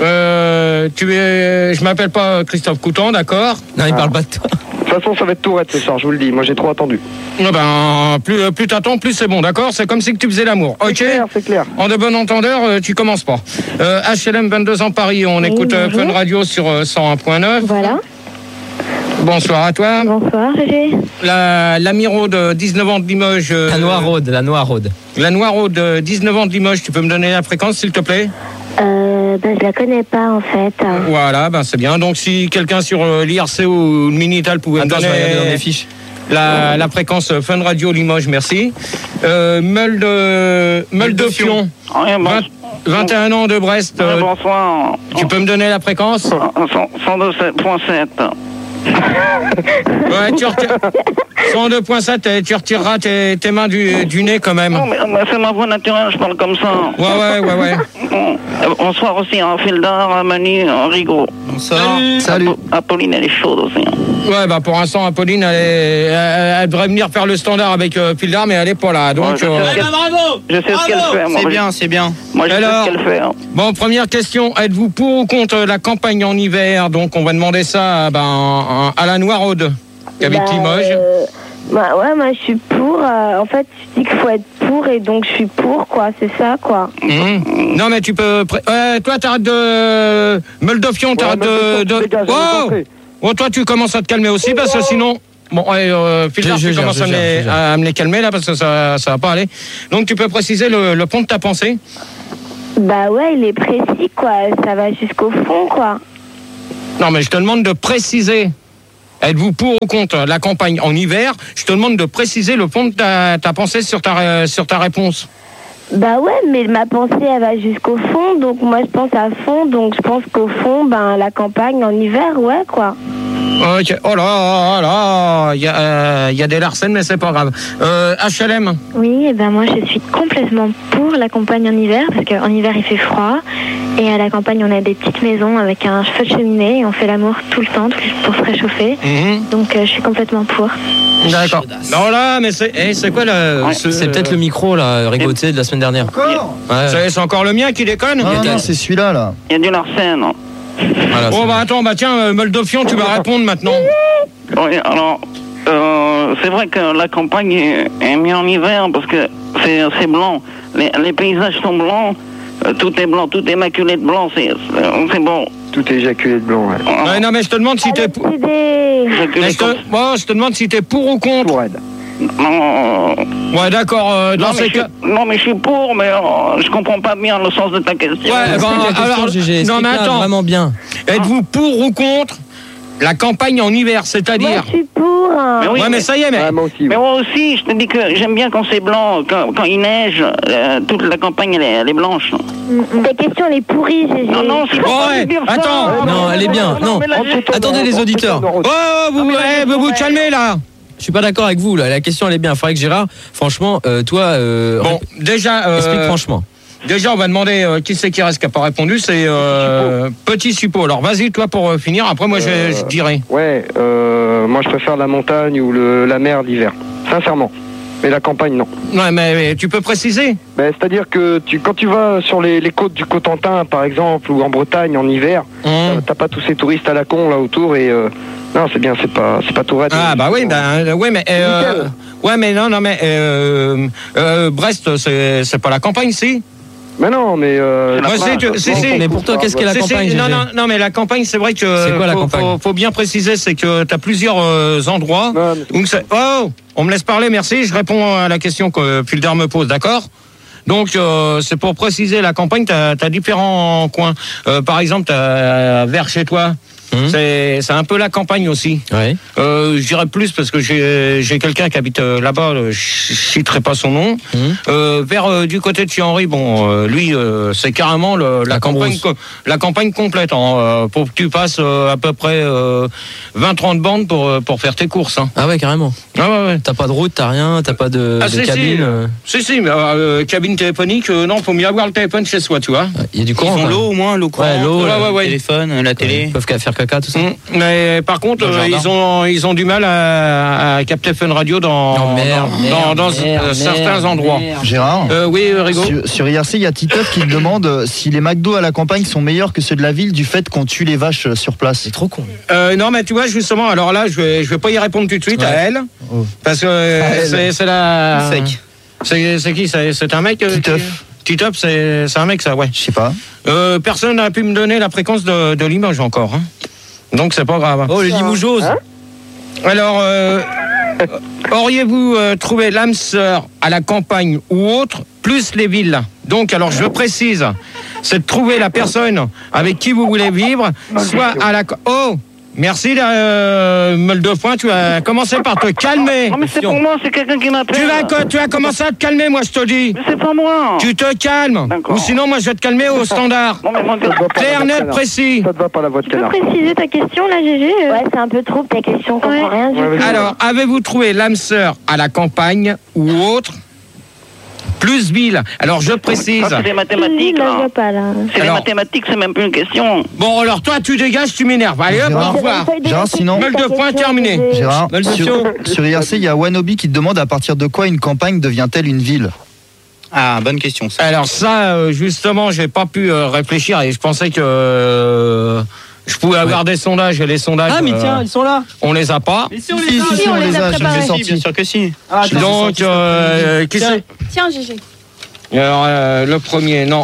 Euh, tu es, je m'appelle pas Christophe Coutan, d'accord? Non, il parle pas de toi. De toute façon, ça va être Tourette ce soir, je vous le dis. Moi, j'ai trop attendu. Eh ben, plus, plus t'attends, plus c'est bon, d'accord? C'est comme si que tu faisais l'amour. C'est Ok? clair, c'est clair. En de bon entendeur, euh, tu commences pas. Euh, H L M vingt-deux ans Paris, on écoute euh, bonjour. Fun Radio sur euh, cent un point neuf. Voilà. Bonsoir à toi. Bonsoir, Gégé. La, la Miro de dix-neuf ans de Limoges. euh, La Noiraude, la Noiraude. La Noiraude de dix-neuf ans de Limoges, tu peux me donner la fréquence, s'il te plaît? Euh, ben, je la connais pas, en fait. Voilà, ben c'est bien. Donc si quelqu'un sur euh, l'I R C ou le Minitel pouvait Attends, me je vais regarder dans donner mes fiches. la, la fréquence euh, Fun Radio Limoges, merci. Euh, Meul de, Meul de Fion, Ouais, bon, vingt vingt et un ans de Brest. ouais, euh, bonsoir. tu peux me donner la fréquence? cent deux point sept. Ouais, tu retires... cent deux point sept, et tu retireras tes, tes mains du, du nez quand même. Non, mais, mais c'est ma voix naturelle, je parle comme ça. Ouais, ouais, ouais, ouais. Bon, euh, bonsoir aussi à Fildar, à Manu, à Rigaud. Bonsoir. Salut. Apo- Apolline, elle est chaude aussi. hein. Ouais, bah pour l'instant, Apolline, elle, est- elle, elle devrait venir faire le standard avec euh, Pildar, mais elle est pas là. Donc, Ouais, je sais euh, ce qu'elle- Je sais ce qu'elle fait, moi. C'est bien, c'est bien. Moi, je Alors sais ce qu'elle fait. hein. bon, première question, êtes-vous pour ou contre la campagne en hiver? Donc, on va demander ça ben, à la Noiraude, qui habite Bah, Limoges. euh, Bah ouais, moi je suis pour. euh, en fait, tu dis qu'il faut être pour et donc je suis pour, quoi. C'est ça, quoi. Mmh. Non, mais tu peux. pré- Ouais, toi, t'arrêtes de. Moldofion, t'arrêtes de. de... Oh, oh, toi, tu commences à te calmer aussi parce que sinon. Bon, ouais, euh, Philbert, Je- je tu gère, commences je à, me gère, les, je gère. à me les calmer là parce que ça, ça va pas aller. Donc, tu peux préciser le, le pont de ta pensée. Bah ouais, il est précis, quoi. Ça va jusqu'au fond, quoi. Non, mais je te demande de préciser. Êtes-vous pour ou contre la campagne en hiver? Je te demande de préciser le fond de ta, ta pensée sur ta, ré- sur ta réponse. Bah ouais, mais ma pensée, elle va jusqu'au fond. Donc moi, je pense à fond. Donc je pense qu'au fond, ben, la campagne en hiver, ouais, quoi. Ok. Oh là oh là, il y, a, euh, il y a des larcènes, mais c'est pas grave. Euh, H L M. Oui, et ben moi je suis complètement pour la campagne en hiver, parce qu'en hiver il fait froid, et à la campagne on a des petites maisons avec un feu de cheminée, et on fait l'amour tout le temps tout- pour se réchauffer, Mhm. donc euh, je suis complètement pour. D'accord. Non là, mais c'est, eh, c'est quoi le... ce- C'est peut-être le micro là, rigoté de la semaine dernière. Ouais. C'est, c'est encore le mien qui déconne? Non, non, c'est celui-là là. Il y a du larcène. Voilà, oh bah attends, bah tiens, euh, Moldofion, tu vas répondre maintenant. Oui, alors, euh, c'est vrai que la campagne est, est mieux en hiver parce que c'est, c'est blanc. Les, les paysages sont blancs, euh, tout est blanc, tout est maculé de blanc, c'est, c'est, c'est bon. Tout est éjaculé de blanc, ouais. Ouais, non mais je te demande si t'es pour... Mais je, te... bon, je te demande si t'es pour ou contre. Non. Ouais, d'accord. euh, dans non, ces mais je, cas... non, mais je suis pour, mais euh, je comprends pas bien le sens de ta question. Ouais, ben, alors, non mais attends, vraiment bien. Êtes-vous pour ou contre la campagne en hiver, c'est-à-dire? Moi, je suis pour. Mais oui, ouais, mais ça y est, mais... Mais moi aussi, je te dis que j'aime bien quand c'est blanc, quand, quand il neige, euh, toute la campagne elle est, elle est blanche. Ta question, elle est pourrie, Gégé. Non, non, c'est Oh, ouais, attends. Non, elle est bien. Non, attendez les auditeurs. Oh, vous vous, eh, vous, vous calmez là. Je suis pas d'accord avec vous là. La question elle est bien. Il faudrait que Gérard, franchement, euh, toi, euh, Bon, déjà... euh, explique franchement. Déjà, on va demander euh, qui c'est qui reste qui n'a pas répondu. C'est euh, Petit Suppo. Alors, vas-y, toi, pour euh, finir. Après, moi, je, je dirai. Ouais, euh, moi je préfère la montagne ou le, la mer l'hiver. Sincèrement. Mais la campagne, non. Ouais, mais, mais tu peux préciser? Ben, c'est-à-dire que tu, quand tu vas sur les, les côtes du Cotentin, par exemple, ou en Bretagne, en hiver, Mmh. t'as pas tous ces touristes à la con là autour et euh, non, c'est bien, c'est pas, c'est pas tout raide. Ah bah oui, ben ouais, mais euh, ouais, mais non, non, mais euh, euh, Brest, c'est c'est pas la campagne, si? Mais non, mais euh, Moi, c'est, tu- c'est, c'est- Mais pour toi, qu'est-ce qu'est la c'est- c'est- campagne, Non, Gégé non, non, mais la campagne, c'est vrai que C'est quoi la faut, campagne faut, faut bien préciser, c'est que t'as plusieurs euh, endroits. Donc c'est- oh, on me laisse parler, merci. Je réponds à la question que Fulder me pose, d'accord? Donc euh, c'est pour préciser la campagne, t'as as différents coins. Euh, par exemple, t'as vers chez toi. C'est, c'est un peu la campagne aussi. Ouais. Euh, je dirais plus parce que j'ai, j'ai quelqu'un qui habite euh, là-bas, euh, je citerai pas son nom. Mmh. Euh, vers euh, du côté de Thierry, bon, euh, lui, euh, c'est carrément le, la, La campagne, Cambrousse. co- la campagne complète. Hein, euh, pour que tu passes euh, à peu près euh, vingt trente bandes pour euh, pour faire tes courses. Hein. Ah ouais, carrément. Ah ouais, ouais. T'as pas de route, t'as rien, t'as pas de, Ah, de si, cabine. si. euh. Si, si, mais euh, cabine téléphonique, euh, non, faut mieux avoir le téléphone chez soi, tu vois. Il y a du courant. Ils ont quand même. l'eau au moins, l'eau courante, Ouais, l'eau, le ouais, ouais, ouais. téléphone, la télé. Ils peuvent faire caca, tout ça. Mm. Mais par contre, Dans le euh, jardin. ils ont ils ont du mal à, à capter Fun Radio dans Non, merde, dans, merde, dans, dans, merde, euh, certains merde, endroits. merde. Gérard Euh, oui, euh, Rigaud. Sur, sur I R C, il y a Titeuf qui te demande euh, si les McDo à la campagne sont meilleurs que ceux de la ville du fait qu'on tue les vaches euh, sur place. C'est trop con. Euh, non, mais tu vois, justement, alors là, je vais je vais pas y répondre tout de suite Ouais. à elle, Oh. parce que euh, À elle. c'est c'est la. Sec. C'est c'est qui? C'est c'est un mec. euh, Titeuf. qui- Titeuf, c'est c'est un mec, ça, ouais. Je sais pas. Euh, personne n'a pu me donner la fréquence de, de Limoges encore, hein. Donc c'est pas grave. Oh, les Limoujoses. Alors, euh, auriez-vous euh, trouvé l'âme sœur à la campagne ou autre, plus les villes? Donc, alors je précise, c'est de trouver la personne avec qui vous voulez vivre, soit à la... Oh, merci, euh, Moldofoin, tu as commencé par te calmer. Non, mais c'est pour moi, c'est quelqu'un qui m'appelle. Tu vas, co- tu vas commencer à te calmer, moi je te dis. Mais c'est pas moi. Tu te calmes. D'accord. Ou sinon, moi je vais te calmer au standard. Non, mais moi, Clair, net, précis. Ça te va pas la voix de Tu peux canard. préciser ta question là, Gégé euh Ouais, c'est un peu trop ta question, on comprend Ouais. rien du Ouais, tout. vas-y. Alors, avez-vous trouvé l'âme sœur à la campagne ou autre, plus ville? Alors, je précise. Ça, c'est des Vas-y, mathématiques, là, je là. vois pas là. C'est des Alors- mathématiques, c'est même plus une question. Bon, alors toi, tu dégages, tu m'énerves. Allez, hop, Gérard. au revoir. Gérard, sinon, Meule de poing terminé. Gérard, Maldition. sur, sur I R C, il y a Wanobi qui te demande à partir de quoi une campagne devient-elle une ville? Ah, bonne question, ça. Alors ça, euh, justement, j'ai pas pu euh, réfléchir et je pensais que euh, Je pouvais avoir des sondages et les sondages. Ah, mais euh, tiens, ils sont là. On les a pas. Mais si, on les a. Si, si, on les a, je les ai sortis. Bien sûr que si. Ah, attends, Donc, euh, qui c'est Tiens, Gégé. Alors, euh, le premier, non.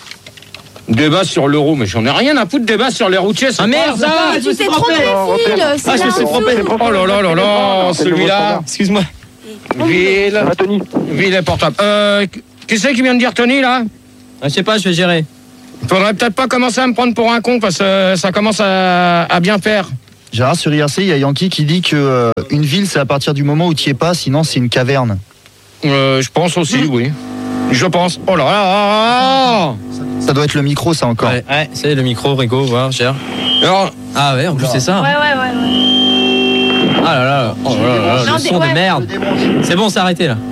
Débat sur l'euro, mais j'en ai rien à foutre. Débat sur les routiers. Ah merde, ça va, Tu t'es trompé, Phil. Ah, je me suis trompé. Oh là là là là, celui-là. Excuse-moi. Ville. Ah, Tony. Ville et portable. Euh, qui c'est qui vient de dire Tony, là? Ah, je sais pas, je vais gérer. Faudrait peut-être pas commencer à me prendre pour un con parce que ça commence à, à bien faire. Gérard, sur I R C, il y a Yankee qui dit que euh, une ville, c'est à partir du moment où tu y es pas, sinon c'est une caverne. Euh, je pense aussi, oui. Je pense. Oh là là. Ça doit être le micro, ça encore. Ouais, ouais c'est le micro, Rigo, voir, Gérard. Alors, ah ouais, en plus c'est ça. Ouais, ouais, ouais. ouais. Ah là là, oh là là, Non, le des- son ouais. de merde. C'est bon, c'est arrêté là.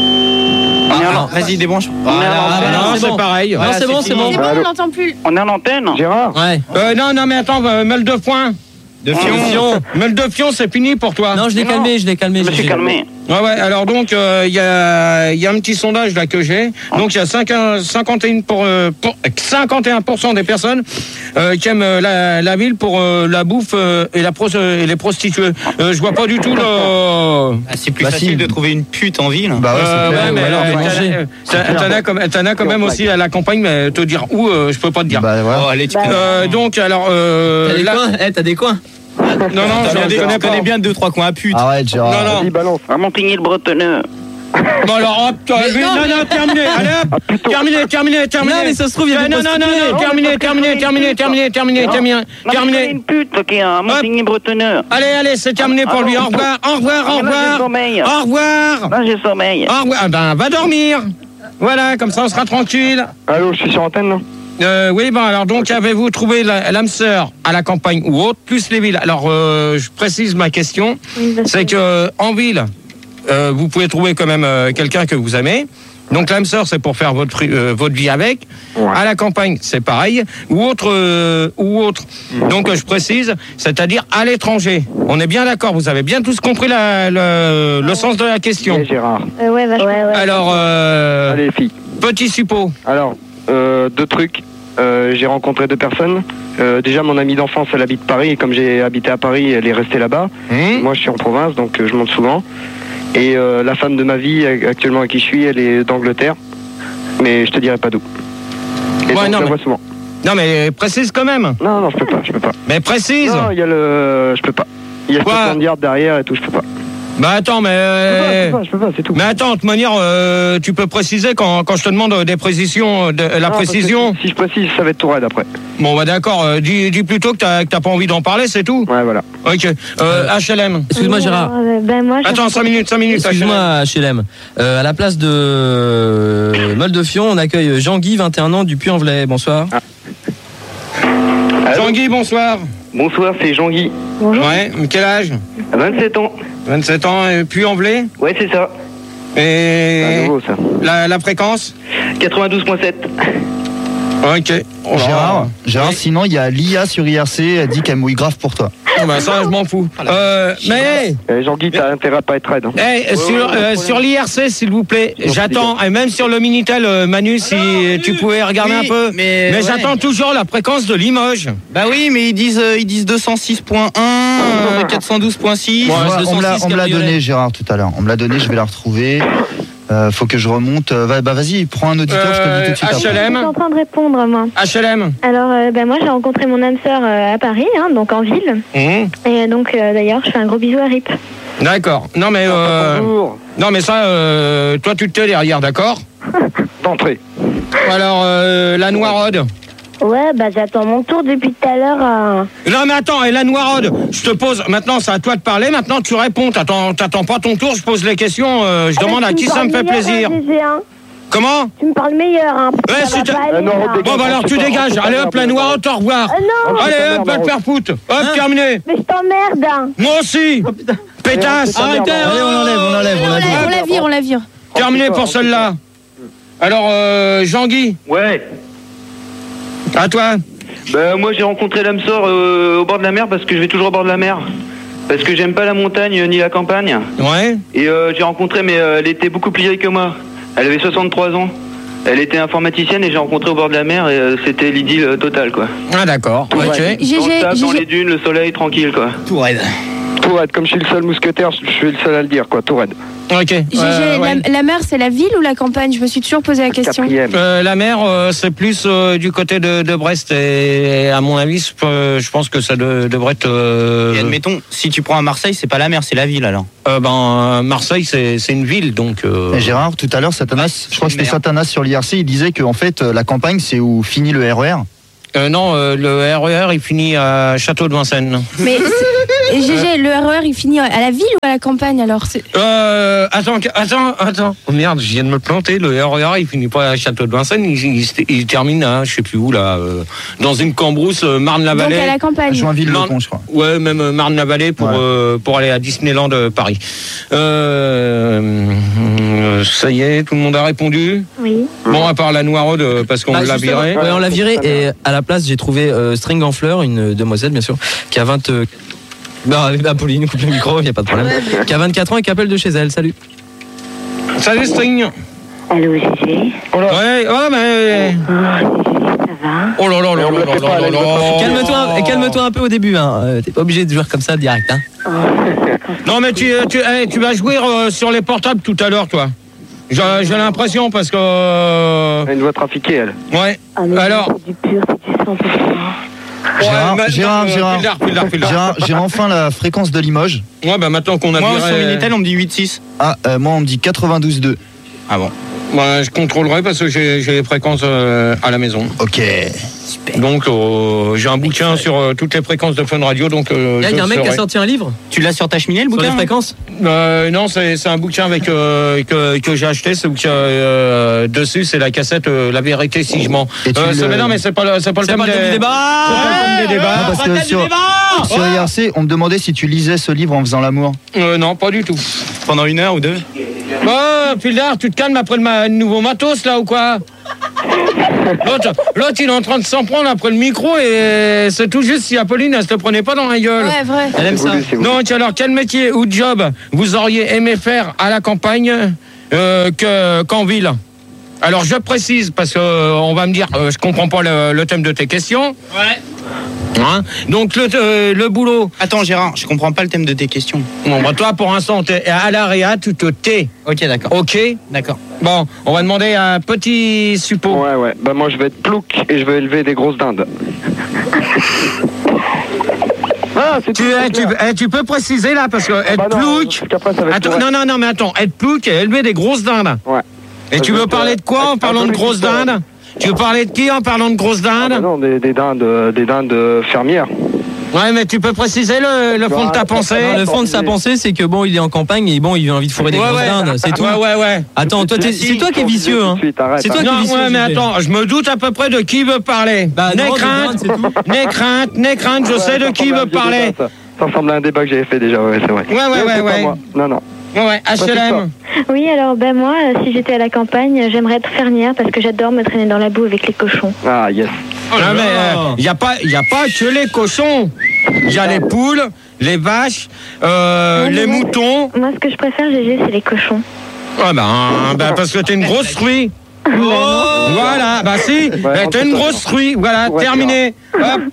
Ah, non, vas-y, débranche. Voilà, Ah, voilà, non, c'est bon. pareil. Non, c'est bon, c'est bon. C'est bon, on n'entend plus. On est en antenne. Gérard. Ouais. Euh, non, non, mais attends, euh, Meule de Foin. De Fion. Fion. Meule de Fion, c'est fini pour toi. Non, je l'ai Non. calmé, je l'ai calmé. Je me Gégé. suis calmé. Ouais, ouais, alors donc, il euh, y, a, y a un petit sondage là que j'ai. Donc, il y a cinq- cinquante et un pour, euh, pour- cinquante et un pour cent des personnes euh, qui aiment euh, la, la ville pour euh, la bouffe euh, et, la pros- et les prostituées. Euh, je vois pas du tout le... Ah, c'est plus Bah, facile si. de trouver une pute en ville. Bah ouais, Euh, c'est clair. ouais, mais ouais, alors, ouais, t'en as- manger. t'en t'en as comme- t'en as quand même aussi à la campagne, mais te dire où, euh, je peux pas te dire. Bah, voilà. Oh, allez, tu Bah, connais. Euh, donc, alors... Euh, T'as des là- coins Eh, t'as des coins Non, non, T'as je bien des- connais tu pas. connais bien deux, trois coins à pute. Arrête, Gérard. Non, non. Vas-y, balance. À Montigny-le-Bretonneux. Bon alors hop, toi, Mais lui, non, non, non, terminé, allez hop, terminé, terminé, terminé. Non, mais ça se trouve, il y a Euh, des Non, non, non, prostituées. non, terminé, terminé, terminé, terminé, terminé, terminé, Non, mais je connais terminé. une pute là, qui est à Montigny-Bretonneux. Allez, allez, c'est terminé pour lui, au revoir, au revoir, au Ah, mais là, j'ai revoir, sommeil. au revoir, Là, j'ai sommeil. au revoir, ah ben, va dormir. Voilà, comme ça on sera tranquille. Allô, je suis sur antenne là. Euh, oui, bon, alors donc, avez-vous trouvé la- l'âme sœur à la campagne ou autre, plus les villes? Alors, euh, je précise ma question, Oui, parce c'est que euh, en ville, euh, vous pouvez trouver quand même euh, quelqu'un que vous aimez. Donc l'âme sœur, c'est pour faire votre, fri- euh, votre vie avec. À la campagne, c'est pareil. Ou autre, euh, ou autre. Donc euh, je précise, c'est-à-dire à l'étranger. On est bien d'accord, vous avez bien tous compris la- le, le sens de la question. Et Gérard. Euh, ouais, vachement. Ouais, ouais. Alors, euh, Allez, les filles. petit suppôt. Alors, euh, deux trucs. Euh, j'ai rencontré deux personnes. Euh, déjà, mon amie d'enfance, elle habite Paris. Et comme j'ai habité à Paris, elle est restée là-bas. Mmh. Moi, je suis en province, donc euh, je monte souvent. Et euh, la femme de ma vie, euh, actuellement avec qui je suis, elle est d'Angleterre. Mais je te dirai pas d'où. Et Ouais, donc, non, je la mais- vois souvent. Non mais précise quand même. Non, non, je peux pas, je peux pas. Mais précise. Non, il y a le... Je peux pas. Il y a Quoi soixante yards derrière et tout, je peux pas. Bah attends, mais... Je peux pas, je peux pas, c'est tout. Mais attends, de toute manière, euh, tu peux préciser quand, quand je te demande des précisions, de, la Non, parce que précision. Si, si je précise, ça va être tout raide après. Bon bah d'accord, euh, dis, dis plutôt que t'as que t'as pas envie d'en parler, c'est tout. Ouais, voilà. Ok. Euh, H L M. Excuse-moi, Gérard. Euh, ben, moi, je- Attends, cinq minutes, cinq minutes. Excuse-moi, H L M. Euh, à la place de euh, Meule de Fion, on accueille Jean-Guy, vingt et un ans, du Puy-en-Velay. Bonsoir. Jean-Guy, bonsoir. Bonsoir, c'est Jean-Guy. Bonjour. Ouais, quel âge? vingt-sept ans. vingt-sept ans, et puis en velay. Ouais, c'est ça. Et C'est nouveau, ça. la, la fréquence? quatre-vingt-douze virgule sept. Ok. Oh là. Gérard, Gérard, sinon il y a l'I A sur I R C, elle dit qu'elle mouille grave pour toi. Oh, bah ça, je m'en fous. Euh, mais... Eh, Jean-Guy, t'as intérêt à pas être raide. Hein. Hey, sur, euh, sur l'I R C, s'il vous plaît, j'attends, et même sur le Minitel, euh, Manu, si tu pouvais regarder Oui, un peu. mais ouais. j'attends toujours la fréquence de Limoges. Bah oui, mais ils disent, euh, ils disent deux cent six point un, euh, quatre cent douze point six. Moi, on me l'a- on me l'a cabriolet. donné, Gérard, tout à l'heure. On me l'a donné, je vais la retrouver. Euh, faut que je remonte. Euh, va- bah vas-y, prends un auditeur, je te le dis tout de suite. Euh, après. H L M. Je suis en train de répondre, moi. H L M. Alors, euh, ben, moi, j'ai rencontré mon âme sœur euh, à Paris, hein, donc en ville. Mmh. Et euh, donc, euh, d'ailleurs, je fais un gros bisou à Rip. D'accord. Non mais euh, Bonjour. non mais ça, euh, toi tu te tais derrière, d'accord? D'entrée. Alors euh, la Noiraude. Ouais, bah, j'attends mon tour depuis tout à l'heure. euh. Non mais attends, et la Noiraude, je te pose. Maintenant c'est à toi de parler. Maintenant tu réponds. T'attends, t'attends pas ton tour. Je pose les questions. euh, je Ah, demande bah, à tu qui me ça parles me fait meilleur, plaisir. hein, Gégé, hein. Comment? Tu me parles meilleur, hein. parce que Ouais, ça si va t'as- pas aller, Ah, non, là. redégage. Bon bah alors tu dégages. Allez hop la Noiraude, au revoir. Ah, non. Allez ta hop, mère, va te faire foutre. Hop, terminé. Mais je t'emmerde, hein. Moi aussi. Pétasse. Arrêtez. Allez, on l'enlève, on l'enlève, on On l'enlève. la, on la vire, on la vire. Terminé pour celle-là. Alors euh, Jean-Guy, Ouais. à toi. Bah moi j'ai rencontré l'âme sœur euh, au bord de la mer parce que je vais toujours au bord de la mer. Parce que j'aime pas la montagne ni la campagne. Ouais. Et euh, j'ai rencontré mais euh, elle était beaucoup plus vieille que moi. Elle avait soixante-trois ans. Elle était informaticienne et j'ai rencontré au bord de la mer et euh, c'était l'idylle euh, totale, quoi. Ah d'accord. Tout Ok. raide. Dans le sable, dans les dunes, le soleil, tranquille, quoi. Tout raide. Tout raide, comme je suis le seul mousquetaire, je suis le seul à le dire, quoi, tout raide. Ok. Gégé, Euh, ouais. la, la mer, c'est la ville ou la campagne? Je me suis toujours posé la question. Euh, la mer, euh, c'est plus euh, du côté de, de Brest et, à mon avis, je peux- je pense que ça de- devrait être. Euh... Et admettons, si tu prends à Marseille, c'est pas la mer, c'est la ville alors. Euh, ben, euh, Marseille, c'est c'est une ville, donc. euh, Et Gérard, tout à l'heure, Satanas, je crois que c'était Satanas sur l'I R C, il disait qu'en fait, euh, la campagne, c'est où finit le R E R. euh, non, euh, le R E R, il finit à Château de Vincennes. Mais c'est- Gégé, le R E R, il finit à la ville ou à la campagne alors? C'est- Euh, attends, attends, attends. Oh merde, je viens de me planter. Le R E R, il finit pas à Château de Vincennes, il, il, il termine à, je sais plus où, là, euh, dans une cambrousse, euh, Marne-la-Vallée. Donc à la campagne. Joinville-le-Pont, je crois. Ouais, même euh, Marne-la-Vallée pour, Ouais. euh, pour aller à Disneyland euh, Paris. Euh, euh, ça y est, tout le monde a répondu. Oui. Bon, à part la Noiraude, euh, parce qu'on Bah, l'a justement, viré. ouais, on l'a viré et à la place j'ai trouvé euh, String en fleurs, une demoiselle bien sûr, qui a vingt. Euh... Bah, avec Apolline, coupe le micro, y a pas de problème. Qui a vingt-quatre ans et qui appelle de chez elle. Salut. Salut String. Allô, Gégé. Ouais, ouais, mais. Oh là là là là là là là là. Calme-toi, calme-toi un peu au début. Hein. Euh, T'es pas obligé de jouer comme ça direct. Hein. Non, mais tu, tu, eh, tu vas jouer euh, sur les portables tout à l'heure, toi. J'ai j'ai l'impression parce que. euh, Elle doit trafiquer, elle. Ouais. Alors. C'est du pur, c'est du cent pour cent. Gérard, mais- Gérard, euh, Gérard, Pildar, Pildar, Pildar. Gérard, j'ai enfin la fréquence de Limoges. Ouais, bah maintenant qu'on a Moi, viré- sur Minitel, on me dit huit six. Ah, euh, moi, on me dit quatre-vingt-douze deux. Ah bon. Ouais, je contrôlerai parce que j'ai j'ai les fréquences euh, à la maison. Ok. Donc, euh, j'ai un bouquin sur euh, toutes les fréquences de Fun Radio. Donc, euh, Il y a je un mec qui a saurai. sorti un livre Tu l'as sur ta cheminée, le sur les bouquin? fréquences. Euh, non, c'est c'est un bouquin avec euh, que, que j'ai acheté. Ce bouquin euh, dessus, c'est la cassette euh, La vérité si je mens. Et tu Euh, c'est- le- mais non, mais c'est pas le c'est pas le C'est thème pas le thème des- du débat. c'est pas le thème des débats. Non, parce que sur, sur I R C, on me demandait si tu lisais ce livre en faisant l'amour. Euh, non, pas du tout. Pendant une heure ou deux? Oh, Pildar, tu te calmes après le ma- nouveau matos là ou quoi? L'autre, l'autre, il est en train de s'en prendre après le micro et c'est tout juste si Apolline, elle se le prenait pas dans la gueule. Ouais, vrai. Elle aime ça. Donc, alors, quel métier ou job vous auriez aimé faire à la campagne euh, que, qu'en ville? Alors, je précise, parce que euh, on va me dire, euh, je comprends pas le, le thème de tes questions. Ouais. Hein. Donc, le, euh, le boulot. Attends, Gérard, je comprends pas le thème de tes questions. Bon, bah, toi, pour l'instant, t'es à l'area, tu te tais. Ok, d'accord. Ok? D'accord. Bon, on va demander à un petit suppôt. Ouais, ouais. Bah, moi, je vais être plouc et je vais élever des grosses dindes. Ah, c'est Tu, tout, eh, c'est tu, clair. eh, tu peux préciser là, parce que être bah non, plouc. parce qu'après, ça va être Attends, correct. non, non, non, mais attends, être plouc et élever des grosses dindes. Ouais. Et Ça tu veut veux dire, parler de quoi en être parlant de un peu grosses difficile. dindes? Tu veux parler de qui en parlant de grosses Ah, dindes? bah non, des, des dindes, euh, des dindes euh, fermières. Ouais, mais tu peux préciser le, le fond de ta pensée? Non, le fond de sa pensée, c'est que bon, il est en campagne et bon, il a envie de fourrer des Ouais, grosses ouais. dindes, c'est tout. Ouais, ouais, ouais. Attends, toi, t'es- c'est toi qui es vicieux, hein. C'est toi qui es Non, vicieux. ouais, mais Gégé. attends, je me doute à peu près de qui veut parler. Bah, n'aie non, de crainte, dindes, c'est tout. n'aie crainte, n'aie crainte, je sais de qui veut parler. Ça, ça ressemble à un débat que j'avais fait déjà, ouais, c'est vrai. Ouais, ouais, Mais ouais, c'est pas ouais. moi. Non, non. Ouais, ouais, H L M. Oui, alors ben moi, euh, si j'étais à la campagne, j'aimerais être fermière parce que j'adore me traîner dans la boue avec les cochons. Ah, yes. Non, mais il n'y a, pas- y a pas que les cochons. Il y a les poules, les vaches, euh, Ouais, mais les moi, moutons. Moi, ce que je préfère, Gégé, c'est les cochons. Ouais, ben, ben, parce que t'es une grosse truie. Voilà, bah si, ben, t'es une grosse truie. Voilà, Ouais, terminé. Hop.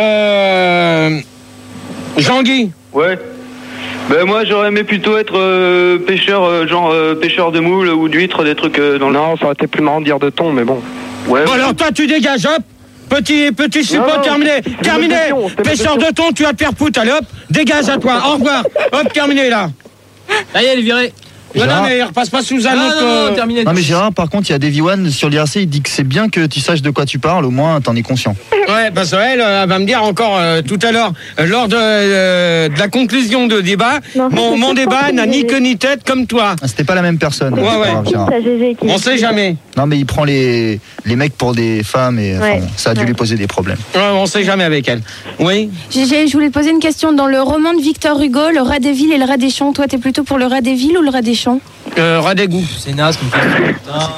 Euh, Jean-Guy. Ouais. Ben moi j'aurais aimé plutôt être euh, pêcheur, euh, genre euh, pêcheur de moules ou d'huîtres, des trucs euh, dans le... Non, ça aurait été plus marrant de dire de thon, mais bon. Ouais. Bon, alors toi, tu dégages, hop. Petit, petit suppôt Non, non, terminé. c'est- c'est Terminé. ma question, c'est ma Pêcheur question. de thon, tu vas te faire foutre. Allez, hop. Dégage à toi. Au revoir. Hop, terminé là. Ça y est, elle est virée. Non, non, Gérard. mais il repasse pas sous un Ah, autre. non, euh, non, terminé. Non mais Gérard, par contre, il y a Davy One sur l'I R C, il dit que c'est bien que tu saches de quoi tu parles, au moins t'en es conscient. Ouais, parce qu'elle euh, va me dire encore euh, tout à l'heure, euh, lors de, euh, de la conclusion de débat, Non, mon, c'est mon tout débat ça, n'a c'est ni Gégé. queue ni tête comme toi. Ah, c'était pas la même personne. Ouais, c'est pas ouais. grave, C'est Gérard. ça, Gégé, qui... On sait jamais. Non mais il prend les, les mecs pour des femmes et enfin, Ouais. ça a dû Ouais. lui poser des problèmes. Ouais, on sait jamais avec elle. Oui. Gégé, je voulais te poser une question. Dans le roman de Victor Hugo, le rat des villes et le rat des champs, toi, t'es plutôt pour le rat des villes ou le rat des champs? Euh, ras d'égout. C'est naze comme ça.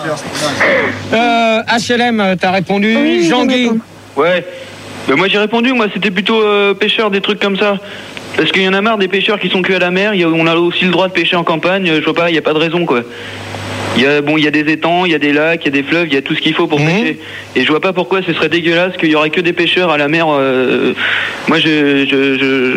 Euh, H L M, t'as répondu. Oui, Jean-Guy. Ouais. Ben moi j'ai répondu, moi c'était plutôt euh, pêcheur, des trucs comme ça. Parce qu'il y en a marre des pêcheurs qui sont que à la mer, il y a- on a aussi le droit de pêcher en campagne, euh, je vois pas, il n'y a pas de raison quoi. Il y a, bon, il y a des étangs, il y a des lacs, il y a des fleuves, il y a tout ce qu'il faut pour pêcher. Et je vois pas pourquoi ce serait dégueulasse qu'il y aurait que des pêcheurs à la mer. euh, moi, je je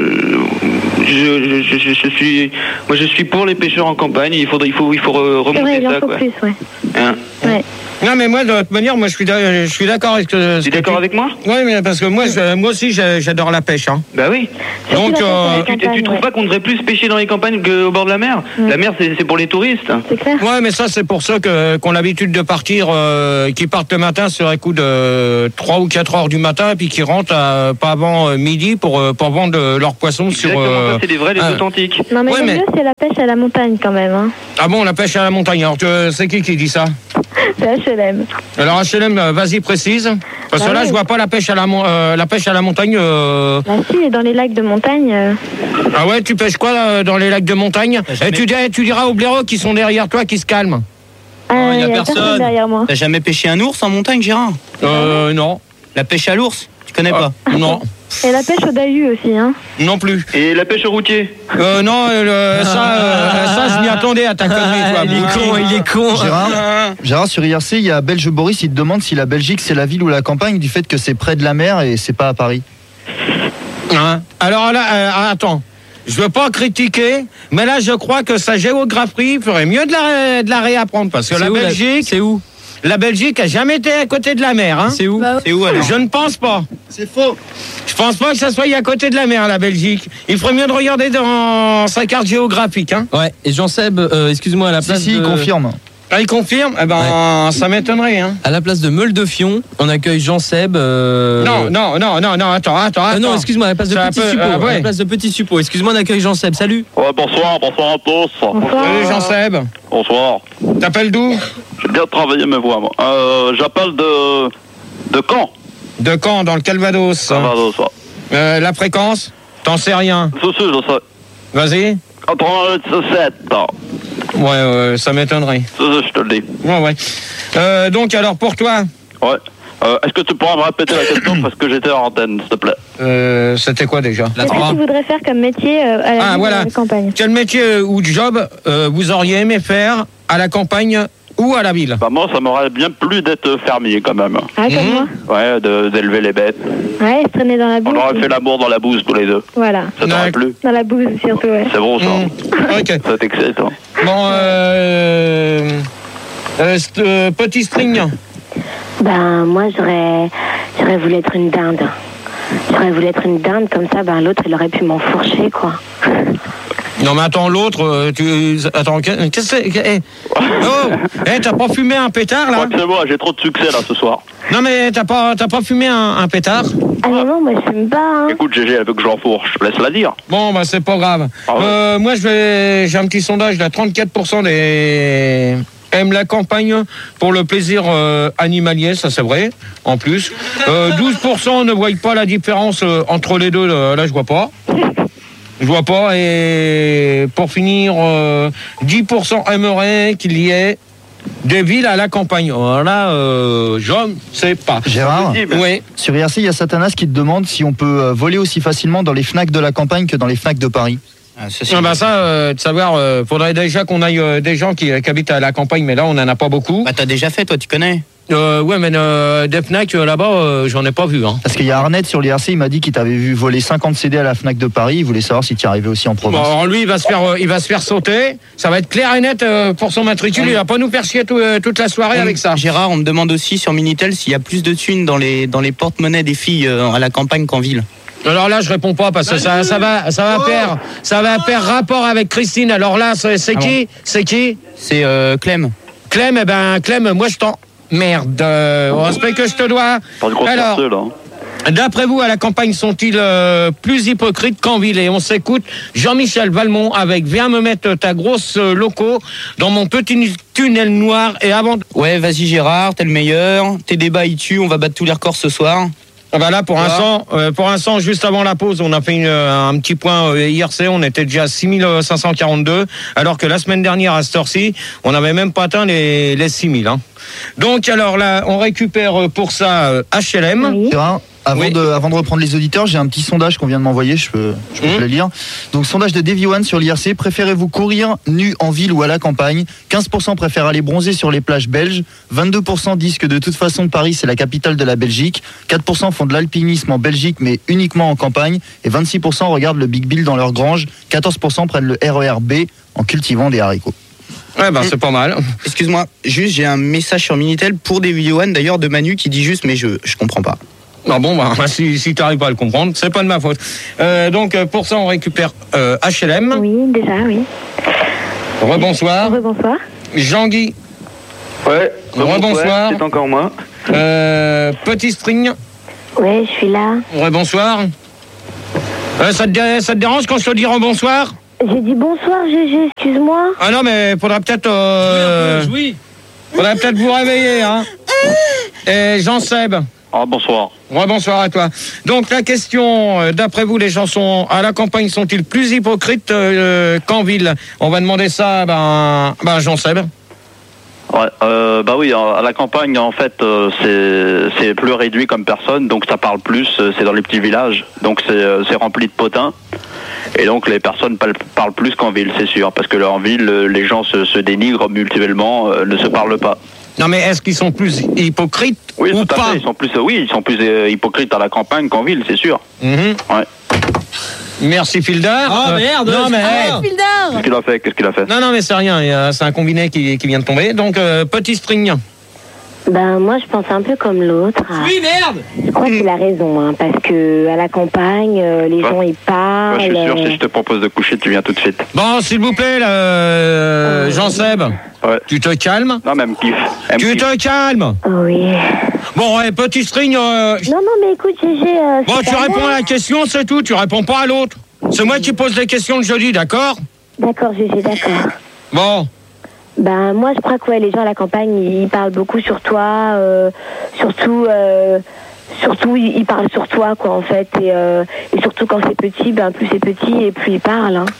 je, je, je, je, je suis, moi, je suis pour les pêcheurs en campagne. Il faudrait, il faut, il faut re- C'est vrai, remonter il en ça, faut quoi. plus, ouais. Hein. Ouais. Non mais moi de toute manière moi je suis d'a- je suis d'accord avec ce Tu es d'accord avec moi? Oui mais parce que moi je- moi aussi j'a- j'adore la pêche hein. Bah oui. Donc euh, tu, tu trouves pas qu'on devrait plus pêcher dans les campagnes qu'au bord de la mer? La mer, c'est c'est pour les touristes. C'est clair. Ouais mais ça c'est pour ceux que qui ont l'habitude de partir euh, qui partent le matin sur un coup de trois ou quatre heures du matin et puis qui rentrent à, pas avant euh, midi pour euh, pour vendre euh, leurs poissons sur Exactement, euh, ça, c'est les vrais, les ah. authentiques. Non, mais Ouais, le mais- mieux, c'est la pêche à la montagne quand même. Hein. Ah bon la pêche à la montagne. Alors que- c'est qui qui dit ça? C'est H L M. Alors H L M euh, vas-y précise parce que Bah là oui. je vois pas la pêche à la mon- euh, la pêche à la montagne euh, Bah si, dans les lacs de montagne. euh, Ah ouais, tu pêches quoi là, dans les lacs de montagne? Et tu, dis- tu diras aux blaireaux qui sont derrière toi qui se calment. Ah, il y a y a personne. personne derrière moi. T'as jamais pêché un ours en montagne, Gérard? Euh, non. La pêche à l'ours? Tu connais pas? Non. Et la pêche au Dahu aussi, hein. Non plus. Et la pêche au routier? Euh, non, euh, le- ça, euh, ça, je m'y attendais à ta connerie, toi. Il est con, il est con. Gérard, Gérard, sur I R C, il y a Belge Boris, il te demande si la Belgique c'est la ville ou la campagne du fait que c'est près de la mer et c'est pas à Paris. Hein? Alors là, euh, attends. Je veux pas critiquer, mais là, je crois que sa géographie ferait mieux de la, de la réapprendre. Parce que C'est la où, la- Belgique. C'est où? La Belgique a jamais été à côté de la mer, hein. C'est où? C'est où alors? Je ne pense pas. C'est faux. Je pense pas que ça soit à côté de la mer, la Belgique. Il ferait mieux de regarder dans sa carte géographique, hein. Ouais, et Jean-Seb, euh, excuse-moi, à la Si, place si, il de... confirme. Ah, il confirme? Eh ben, ça m'étonnerait, hein. À la place de Meule-de-Fion, on accueille Jean-Seb... euh, Non, non, non, non, non, attends, attends, Ah attends. non, excuse-moi, à la place de Ça Petit peut- Suppôt. ah, ouais. À la place de Petit Suppôt. Excuse-moi, on accueille Jean-Seb. Salut. Ouais, bonsoir, bonsoir à tous. Salut Jean-Seb. Bonsoir. T'appelles d'où? J'ai bien travaillé mes voix, moi. Euh, j'appelle de... de Caen. De Caen, dans le Calvados. Calvados, ouais. Euh, la fréquence? T'en sais rien. Si, si, je sais. Vas-y. quatre-vingt-sept. Ouais, ouais, ça m'étonnerait. Si, si, je te le dis. Ouais, ouais. Euh, donc, alors, pour toi, Ouais. Euh, est-ce que tu pourras me répéter la question parce que j'étais en antenne, s'il te plaît? euh, c'était quoi déjà? Qu'est-ce que tu voudrais faire comme métier euh, à la, Ah, ville, voilà. à la campagne? Quel métier ou job euh, vous auriez aimé faire à la campagne ou à la ville? Bah moi, ça m'aurait bien plu d'être fermier quand même. Ah, comme moi. Ouais, de- d'élever les bêtes. Ouais, se traîner dans la bouse. On aurait fait l'amour dans la bouse tous les deux. Voilà. Ça t'aurait plu? Dans la bouse surtout, ouais. C'est bon ça. Ok. Ça t'excite, hein. Bon, euh... euh, st- euh, petit string. Ben, moi, j'aurais, j'aurais voulu être une dinde. J'aurais voulu être une dinde, comme ça, ben, l'autre, il aurait pu m'enfourcher, quoi. Non mais attends, l'autre, euh, tu... Attends, qu'est-ce que c'est? Eh, oh, eh, t'as pas fumé un pétard, Je là? crois que c'est moi, j'ai trop de succès là ce soir. Non mais t'as pas, t'as pas fumé un, un pétard? Ah non, non, moi, je fume pas, hein. Écoute, Gégé, elle veut que je l'enfourche, je te laisse la dire. Bon, bah c'est pas grave. Ah ouais. Euh, moi, je vais, j'ai un petit sondage, là, trente-quatre pour cent des aiment la campagne pour le plaisir euh, animalier, ça c'est vrai, en plus. Euh, douze pour cent ne voient pas la différence euh, entre les deux, là, là, je vois pas. Je vois pas. Et pour finir, euh, dix pour cent aimeraient qu'il y ait des villes à la campagne. Voilà, euh, je ne sais pas. Gérard, Oui. sur I R C, il y a Satanas qui te demande si on peut euh, voler aussi facilement dans les Fnac de la campagne que dans les Fnac de Paris. Ah, ça, Ah bah ça, euh, de savoir, euh, faudrait déjà qu'on aille euh, des gens qui, qui habitent à la campagne, mais là on en a pas beaucoup. Bah t'as déjà fait, toi, tu connais? Euh, ouais, mais euh, des Fnac euh, là-bas, euh, j'en ai pas vu. Hein. Parce qu'il y a Arnett sur l'I R C, il m'a dit qu'il t'avait vu voler cinquante C D à la Fnac de Paris. Il voulait savoir si tu y arrivais aussi en Bon, province. alors lui, il va se faire, euh, il va se faire sauter. Ça va être clair et net euh, pour son matricule. Il va pas nous faire chier tout, euh, toute la soirée On- avec ça. Gérard, on me demande aussi sur Minitel s'il y a plus de thunes dans les, dans les porte-monnaies des filles euh, à la campagne qu'en ville. Alors là, je réponds pas parce que ça, ça va, ça va faire, ça va faire rapport avec Christine. Alors là, c'est c'est Ah qui, c'est qui? C'est euh, Clem. Clem, eh ben Clem, moi je t'en merde. Euh, au respect que je te dois. Pas de grosse Alors, percée, là. hein. d'après vous, à la campagne, sont-ils euh, plus hypocrites qu'en ville? Et on s'écoute Jean-Michel Valmont avec Viens me mettre ta grosse euh, loco dans mon petit tunnel noir. Et avant. Ouais, vas-y Gérard, t'es le meilleur. Tes débats, ils tuent, on va battre tous les records ce soir. Ah bah là, pour Voilà. l'instant, euh, pour l'instant, juste avant la pause, on a fait une, euh, un petit point euh, I R C, on était déjà à six mille cinq cent quarante-deux, alors que la semaine dernière, à cette heure-ci, on n'avait même pas atteint les, les six mille. Hein. Donc, alors là, on récupère euh, pour ça euh, H L M. Oui. Gérard, Avant, de, avant de reprendre les auditeurs, j'ai un petit sondage qu'on vient de m'envoyer, je peux, je peux Mmh. te le lire. Donc, sondage de Davy One sur l'I R C. Préférez-vous courir nu en ville ou à la campagne? quinze pour cent préfèrent aller bronzer sur les plages belges. vingt-deux pour cent disent que de toute façon, Paris, c'est la capitale de la Belgique. quatre pour cent font de l'alpinisme en Belgique, mais uniquement en campagne. Et vingt-six pour cent regardent le Big Bill dans leur grange. quatorze pour cent prennent le R E R B en cultivant des haricots. Ouais, ben, c'est pas mal. Excuse-moi, juste, j'ai un message sur Minitel pour Davy One, d'ailleurs, de Manu qui dit juste, mais je, je comprends pas. Non, bon, bah, si, si tu n'arrives pas à le comprendre, c'est pas de ma faute. Euh, donc, euh, pour ça, on récupère euh, H L M. Oui, déjà, oui. Rebonsoir. Rebonsoir. Jean-Guy. Ouais. Rebonsoir. Ouais, c'est encore moi. Euh, Petit String. Ouais, je suis là. Rebonsoir. Euh, ça, te dé- ça te dérange quand je te dis rebonsoir? J'ai dit bonsoir, G G, excuse-moi. Ah non, mais faudra peut-être... Euh, Oui. faudrait peut-être vous réveiller, hein. Et Jean-Seb. Ah, bonsoir. Ouais, bonsoir à toi. Donc la question, euh, d'après vous, les gens sont à la campagne sont-ils plus hypocrites euh, qu'en ville? On va demander ça à ben, ben, Jean-Seb. Ouais, euh, bah oui, à la campagne, en fait, euh, c'est c'est plus réduit comme personne, donc ça parle plus, euh, c'est dans les petits villages, donc c'est euh, c'est rempli de potins. Et donc les personnes parlent, parlent plus qu'en ville, c'est sûr, parce que là, en ville, euh, les gens se, se dénigrent mutuellement, euh, ne se parlent pas. Non, mais est-ce qu'ils sont plus hypocrites Oui, ou tout à pas? fait. Ils sont plus, euh, oui, ils sont plus euh, hypocrites à la campagne qu'en ville, c'est sûr. Mhm. Ouais. Merci Fildar. Ah, Euh, merde, Non mais ah. hey. Qu'est-ce qu'il a fait Qu'est-ce qu'il a fait non non mais c'est rien. il y a- C'est un combiné qui, qui vient de tomber. Donc euh, Petit String. Ben, moi, je pense un peu comme l'autre. Oui, merde. Je crois qu'il a raison, hein, parce que à la campagne, euh, les Ouais. gens, ils parlent. Moi, je suis sûr, euh, si je te propose de coucher, tu viens tout de suite. Bon, s'il vous plaît, là, euh, Jean-Seb. Ouais. Tu te calmes? Non, même kiff. Tu te calmes? Oui. Bon, ouais, Petit String. euh, Non, non, mais écoute, G G. Euh, Bon, c'est tu pas réponds mal. à la question, c'est tout. Tu réponds pas à l'autre. C'est moi qui pose les questions le jeudi, d'accord? D'accord, G G, d'accord. Bon. Ben, moi, je crois que ouais, les gens à la campagne, ils parlent beaucoup sur toi, euh, surtout, euh, surtout, ils ils parlent sur toi, quoi, en fait, et, euh, et surtout quand c'est petit, ben, plus c'est petit et plus ils parlent, hein.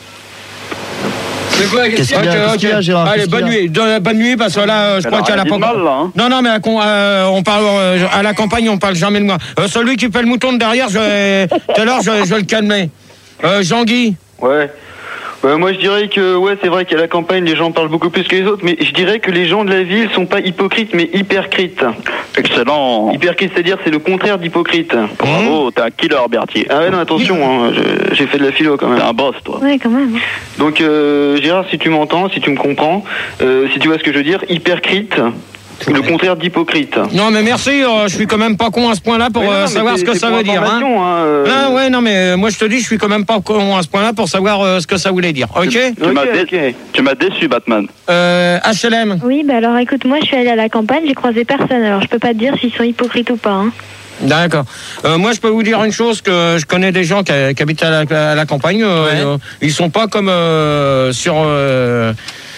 C'est quoi la Qu'est-ce question qu'il y a, Ok, qu'est-ce ok. qu'il y a, Gérard? Allez, Qu'est-ce bonne qu'il y a nuit. De- bonne nuit, parce que là, euh, je Elle crois a qu'à la rien dit de mal, là, hein. Non, non, mais à, con- euh, on parle euh, à la campagne, on parle jamais de moi. Euh, celui qui fait le mouton de derrière, je vais, tout à l'heure, je, je vais le calmer. Euh, Jean-Guy. Ouais. Ouais, moi je dirais que ouais, c'est vrai qu'à la campagne les gens parlent beaucoup plus que les autres, mais je dirais que les gens de la ville sont pas hypocrites mais hypercrites. Excellent. Hypercrite, c'est-à-dire c'est le contraire d'hypocrite. Bravo, t'es un killer, Berthier. Ah ouais, non, attention, hein, je- j'ai fait de la philo quand même. T'es un boss, toi. Ouais, quand même. Donc euh, Gérard, si tu m'entends, si tu me comprends, euh, si tu vois ce que je veux dire, hypercrite, le contraire d'hypocrite. Non, mais merci, euh, je suis quand même pas con à ce point-là pour Oui, non, euh, mais savoir c'est- ce que c'est ça pour veut dire. Hein. information, hein, euh. Ah ouais, non, mais euh, moi je te dis, je suis quand même pas con à ce point-là pour savoir euh, ce que ça voulait dire. Ok? Tu m'as dé- tu m'as déçu, Batman. Euh, H L M. Oui, bah alors écoute, moi je suis allée à la campagne, j'ai croisé personne, alors je peux pas te dire s'ils sont hypocrites ou pas, hein. D'accord. Euh, moi, je peux vous dire une chose, que je connais des gens qui, qui habitent à la, à la campagne. Euh, euh, ils sont pas comme euh, sur euh,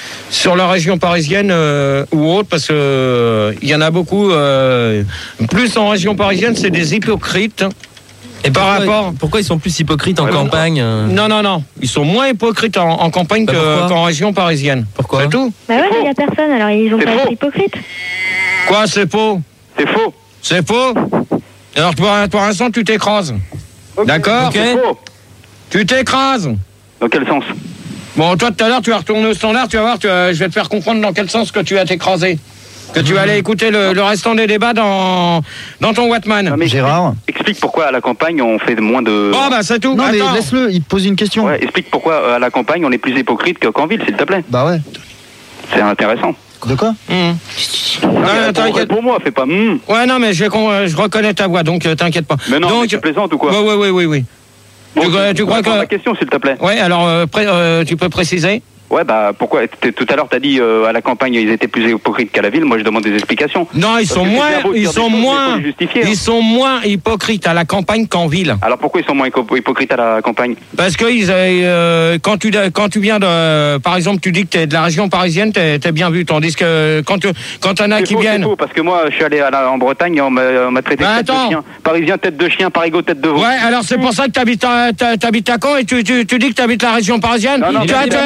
sur la région parisienne euh, ou autre, parce que euh, il y en a beaucoup. Euh, plus en région parisienne, c'est des hypocrites. Et par pourquoi, rapport. Pourquoi ils sont plus hypocrites en Ouais, campagne euh Non, non, non. Ils sont moins hypocrites en, en campagne Bah, que- pourquoi qu'en région parisienne. Pourquoi? C'est tout. Bah ouais, il y a personne, alors ils ont C'est pas faux. été hypocrites. Quoi, c'est faux? C'est faux. C'est faux? Alors, pour, pour l'instant, tu t'écrases. D'accord? Ok. C'est faux. Tu t'écrases. Dans quel sens? Bon, toi, tout à l'heure, tu vas retourner au standard, tu vas voir, tu vas- je vais te faire comprendre dans quel sens que tu vas t'écraser. Que tu vas aller écouter le, le restant des débats dans, dans ton Wattman. Non, mais Gérard? Explique pourquoi à la campagne on fait moins de. Bon, bah, c'est tout. Non, mais Attends. laisse-le, il te pose une question. Ouais, explique pourquoi euh, à la campagne on est plus hypocrite que- qu'en ville, s'il te plaît. Bah ouais. C'est intéressant. De quoi? Hum. Non, Non, mais t'inquiète. pour moi, fais pas. hum. Ouais, non, mais je, je reconnais ta voix, donc euh, t'inquiète pas. Mais non, donc, mais tu plaisantes ou quoi? Ouais, ouais, ouais, oui, oui. Bon, tu, crois- tu crois réponds à que. ma question, s'il te plaît. Ouais, alors, euh, pré- euh, tu peux préciser? Ouais, bah pourquoi t'es- Tout à l'heure, t'as dit euh, à la campagne ils étaient plus hypocrites qu'à la ville. Moi, je demande des explications. Non, ils Parce sont que c'est moins, bien beau de ils dire des sont choses, mais moins, faut les justifier, hein. ils sont moins hypocrites à la campagne qu'en ville. Alors pourquoi ils sont moins hypo- hypocrites à la campagne? Parce que ils, euh, quand tu quand tu viens de, par exemple, tu dis que t'es de la région parisienne, t'es t'es bien vu. Tandis que quand tu, quand t'en as C'est qui faux, c'est viennent. faux, parce que moi, je suis allé à la- en Bretagne, on m'a on m'a traité Bah, de tête attends. de chien. Parisien, tête de chien, Parigot, tête de veau. Ouais, alors c'est pour ça que t'habites à, t'habites à Caen et tu, tu, tu dis que t'habites la région parisienne. Non, non, tu, mais tu- c'est tu- pas tu me vrai. prends-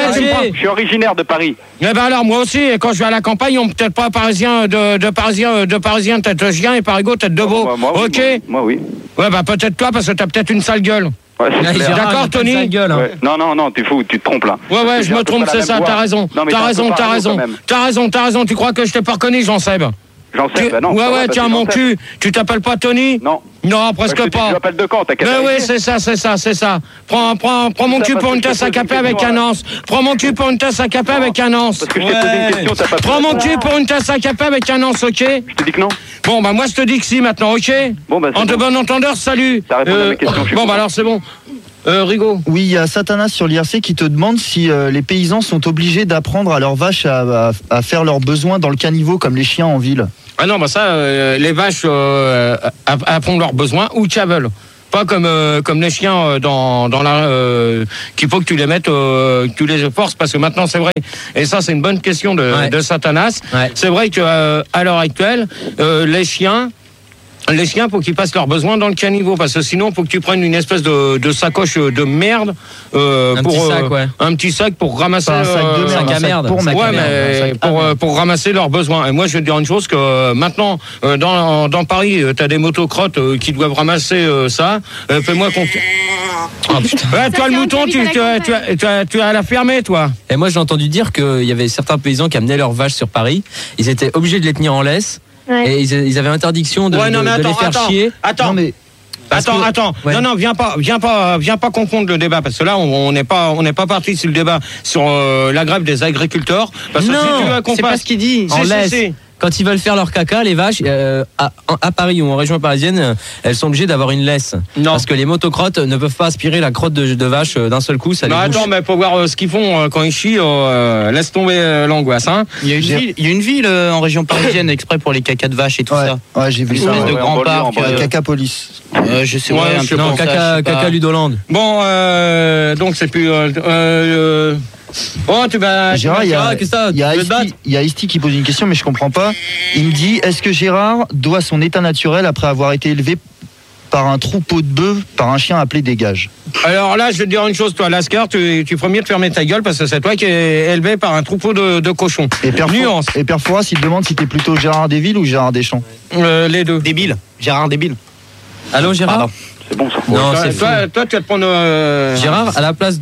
Je suis originaire de Paris. Eh ben alors, moi aussi, et quand je vais à la campagne, on peut-être pas parisien de, de parisien, de parisien tête de chien et parigot tête de veau. Moi, moi, ok. Oui, moi, moi, oui. Ouais, bah peut-être toi, parce que t'as peut-être une sale gueule. Ouais, c'est clair. D'accord, Tony. Gueule, hein. Ouais. Non, non, non, tu fous, tu te trompes là. Ouais, ouais, Parce je que me j'ai trompe, un peu c'est la ça, même t'as voix. raison. Non, mais T'as t'es un raison, peu t'as parano, raison. quand même. T'as raison, t'as raison. Tu crois que je t'ai pas reconnu, Jean-Seb? J'en sais, Tu- bah non. Ouais, ça va, ouais, bah, tiens, c'est mon Jean-Seb. cul. Tu t'appelles pas Tony? Non. Non, presque Parce que pas. Tu m'appelles de quand? T'as qu'à Mais oui, vérifier. c'est ça, c'est ça, c'est ça. Prends, prends, prends mon Ça, cul parce pour que une je tasse te à pose café une avec question, un hein. anse. Prends mon cul pour une tasse à café avec un anse. Parce que je t'ai posé une question, t'as pas pu Prends mon répondre. cul pour une tasse à café avec un anse, ok? Je te dis que non. Bon, bah moi je te dis que si maintenant, ok? Bon, bah, c'est En de bon. bon entendeur, salut. T'as répondu à ma question, je suis Bon, content. bah alors c'est bon. Euh, Rigaud. Oui, il y a Satanas sur l'I R C qui te demande si euh, les paysans sont obligés d'apprendre à leurs vaches à, à- à faire leurs besoins dans le caniveau comme les chiens en ville. Ah non, bah ça, euh, les vaches euh, app- apprennent leurs besoins où tu veulent. Pas comme euh, comme les chiens euh, dans dans la euh, qu'il faut que tu les mettes, euh, que tu les forces parce que maintenant c'est vrai. Et ça c'est une bonne question de, Ouais. de Satanas. Ouais. C'est vrai que euh, à l'heure actuelle, euh, les chiens. Les chiens, faut qu'ils passent leurs besoins dans le caniveau, parce que sinon, faut que tu prennes une espèce de, de sacoche de merde euh, Un pour petit sac, ouais. un petit sac pour ramasser Pas un sac de euh, merde, sac à un sac merde. pour mettre Ouais, la merde, un mais sac à pour, merde. euh, pour ramasser leurs besoins. Et moi, je vais te dire une chose, que euh, maintenant, euh, dans, dans Paris, tu as des motocrottes euh, qui doivent ramasser euh, ça. Euh, Fais-moi confiance. Oh, putain. Ouais, toi, le mouton, tu, tu, as- tu, as- tu, as- tu as la fermer, toi. Et moi, j'ai entendu dire qu'il y avait certains paysans qui amenaient leurs vaches sur Paris. Ils étaient obligés de les tenir en laisse. Ouais. Et ils, ils avaient interdiction de, Ouais, non, de- mais de les attends, faire attends, chier. attends. Non, mais Parce Attends, que- attends. Ouais. Non, non, viens pas, viens pas, viens pas confondre le débat parce que là, on on n'est pas, on n'est pas parti sur le débat sur euh, la grève des agriculteurs. Parce que si tu veux Non, qu'on c'est fasse- pas ce qu'il dit. Si, En si, laisse. si. Quand ils veulent faire leur caca, les vaches, euh, à, à Paris ou en région parisienne, euh, elles sont obligées d'avoir une laisse. Non. Parce que les motocrottes ne peuvent pas aspirer la crotte de, de vache euh, d'un seul coup. Ça les Non, bouche. attends, mais faut voir euh, ce qu'ils font euh, quand ils chient. euh, laisse tomber euh, l'angoisse, hein. Il y a une ville, il y a une ville euh, en région parisienne exprès pour les cacas de vaches et tout ouais, ça. ouais, j'ai vu Une ça. espèce ouais. de ouais, grand en banlieue, en parc. banlieue. euh, Cacapolis. euh, je sais Ouais, ouais, un je peu sais Non, comme ça, caca, je sais pas. caca Ludoland. Bon, euh, donc c'est plus. Euh, euh, oh, tu vas. Gérard, il y a, Gérard, qu'est-ce que ça, il y a tu veux te battre Isti- il y a Isti qui pose une question, mais je comprends pas. Il me dit, est-ce que Gérard doit son état naturel après avoir été élevé par un troupeau de bœufs, par un chien appelé Dégage? Alors là, je vais te dire une chose, toi, Lascar, tu, tu ferais mieux de fermer ta gueule parce que c'est toi qui es élevé par un troupeau de, de cochons. Et Père, Nuance. et Père Fouras, il te demande si t'es plutôt Gérard Desvilles ou Gérard Deschamps. Euh, les deux. Débile. Gérard débile. Allô, Gérard Pardon. C'est bon, ça. Non, toi, c'est fou. toi, toi, tu vas te prendre. euh, Gérard, à la place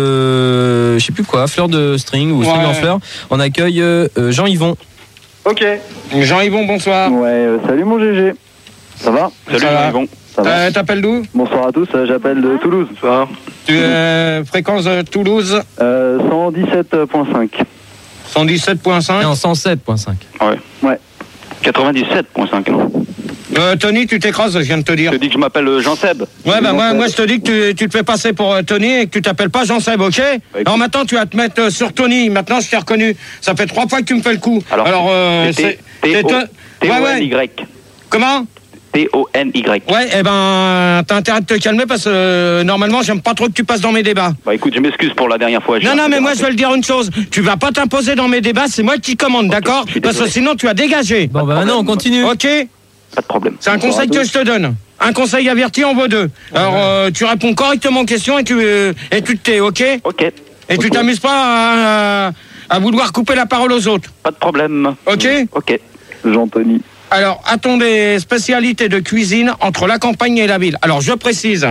de, je sais plus quoi, fleur de string ou string Ouais. en fleur, on accueille euh, euh, Jean-Yvon. Ok. Jean-Yvon, bonsoir. Ouais, euh, salut mon G G. Ça va? Salut, Ça va. Yvon. Ça va. Euh, T'appelles d'où? Bonsoir à tous, euh, j'appelle de Toulouse. Bonsoir. Tu euh, fréquence de Toulouse Euh, cent dix-sept virgule cinq. cent dix-sept virgule cinq. Non, cent sept virgule cinq. Ouais. Ouais. quatre-vingt-dix-sept virgule cinq. Euh, Tony, tu t'écrases, je viens de te dire. Je te dis que je m'appelle euh, Jean-Seb. Ouais, bah moi, Jean-Seb. moi je te dis que tu, tu te fais passer pour euh, Tony et que tu t'appelles pas Jean-Seb, ok? écoute. Alors maintenant, tu vas te mettre euh, sur Tony. Maintenant, je t'ai reconnu. Ça fait trois fois que tu me fais le coup. Alors, euh, c'est c'est. c'est toi- Ouais, ouais. T O N Y. Comment? T O N Y. Ouais, eh ben, t'as intérêt de te calmer parce que euh, normalement, j'aime pas trop que tu passes dans mes débats. Bah écoute, je m'excuse pour la dernière fois. j'ai Non, un non, peu mais moi, je dérapé. vais le dire une chose. Tu vas pas t'imposer dans mes débats, c'est moi qui commande, d'accord? je suis Parce que désolé. sinon, tu vas dégager. Bon, bah maintenant, on continue. Ok? Pas de problème. C'est un conseil que je te donne. Un conseil averti en vaut deux. Alors, euh, tu réponds correctement aux questions et tu, euh, et tu te tais, ok? Ok. Et tu t'amuses pas à, à vouloir couper la parole aux autres. Pas de problème. Ok? Ok. Jean-Tony. Alors, a-t-on des spécialités de cuisine entre la campagne et la ville? Alors, je précise.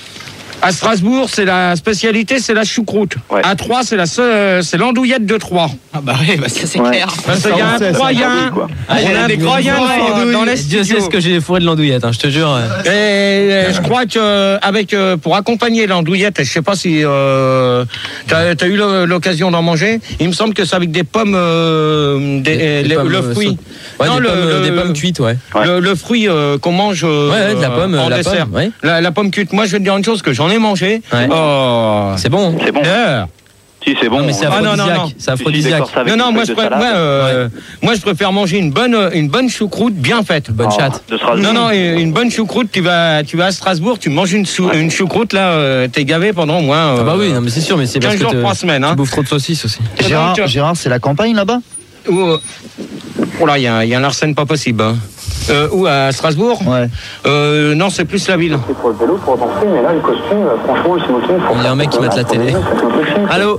À Strasbourg, c'est la spécialité, c'est la choucroute. Ouais. À Troyes, c'est la seule- c'est l'andouillette de Troyes. Ah bah oui, bah ça c'est Ouais. clair. Parce qu'il y a un Troyen, quoi. on a un Troyen dans, dans les Dieu studios. sait ce que j'ai fourré de l'andouillette, hein, je te jure. Et euh, je crois que euh, avec euh, pour accompagner l'andouillette, je sais pas si euh, t'as as eu le- l'occasion d'en manger. Il me semble que c'est avec des pommes, euh, des, Des- euh, des le, pommes, le euh, fruit. Ouais, Non, des, le- pommes, euh, le- des pommes cuites, ouais. Le, le fruit euh, qu'on mange euh, Ouais, ouais, de la pomme, en la dessert. pomme, ouais. La, la pomme cuite. Moi, je vais te dire une chose que j'en ai mangé. Ouais. Oh, C'est bon. C'est bon. yeah. Si, c'est bon. Non, mais c'est Ah, non, non, aphrodisiaque. non. C'est aphrodisiaque. Non, non, moi je, préfère, moi, euh, moi je préfère manger une bonne, une bonne choucroute bien faite. Bonne chatte. De Strasbourg. Non, non, une bonne choucroute, tu vas, tu vas à Strasbourg, tu manges une, sou- une choucroute, là, euh, t'es gavé pendant au moins. Ah bah euh, oui, non mais c'est sûr, mais c'est parce quinze que jours, te- trois semaines. tu Hein. bouffes trop de saucisses aussi. Gérard, Donc, Gérard, c'est la campagne là-bas? Ou, euh, oh là, il y a, il y a un arsène pas possible. Hein. Euh, où, à Strasbourg? Ouais. Euh, non, c'est plus la ville. C'est pour le vélo, pour danser, mais là, le costume, franchement, le smoking, Il y a un mec qui met la télé. Allô?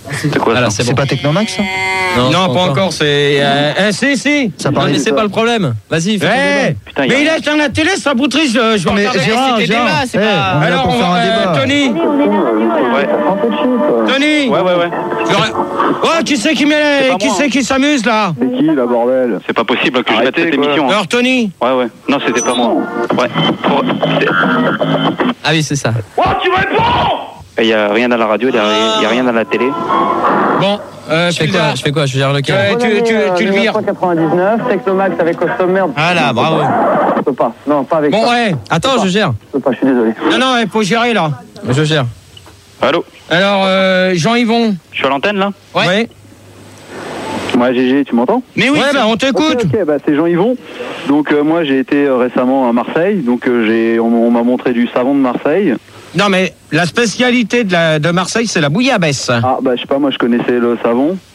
C'est quoi Voilà, ça c'est C'est bon. pas Technomax ça? Non, pas encore, c'est... Euh, euh, si, si. Ça Non, parlait mais de c'est quoi? pas le problème. Vas-y, fais ton Eh, débat. Putain, y a mais il rien. est dans la télé, sa boutrice, je, je vais Mais regarder. Gérard, c'était Gérard, débat, c'est eh, pas- on est là Alors, pour on faire va, un euh, débat. Tony, On est la radio, là. Ouais. Tony. Ouais, ouais, ouais. J'aurais- Oh, qui c'est qui, met... C'est pas qui, moi, c'est hein. qui s'amuse, là? C'est qui, la bordel? C'est pas possible que je mette Arrêtez, cette quoi. émission. hein. Alors, Tony. Ouais, ouais. Non, c'était pas moi. Ouais. Pour- c'est- Ah oui, c'est ça. Oh, tu réponds! Il y a rien à la radio, il y a rien- il y a rien à la télé. Bon, euh, Je fais Pilda, quoi Je fais quoi Je gère lequel euh, tu, tu, tu le vires. quatre-vingt-dix-neuf, Technomax avec Custom Merde. Voilà, bravo. Je peux pas. Non, pas avec Bon, ça. ouais. Attends, je gère. Je peux pas, je suis désolé. Non, non, il faut gérer, là. Je gère. Allô? Alors, euh, Jean-Yvon. Je suis à l'antenne, là? Ouais. Ouais, G G, tu m'entends? Mais oui, Ouais, bah, on t'écoute. Ok, ok, bah c'est Jean-Yvon. Donc euh, moi j'ai été euh, récemment à Marseille, donc euh, j'ai, on, on m'a montré du savon de Marseille. Non, mais la spécialité de, la, de Marseille, c'est la bouillabaisse. Ah bah je sais pas, moi je connaissais le savon.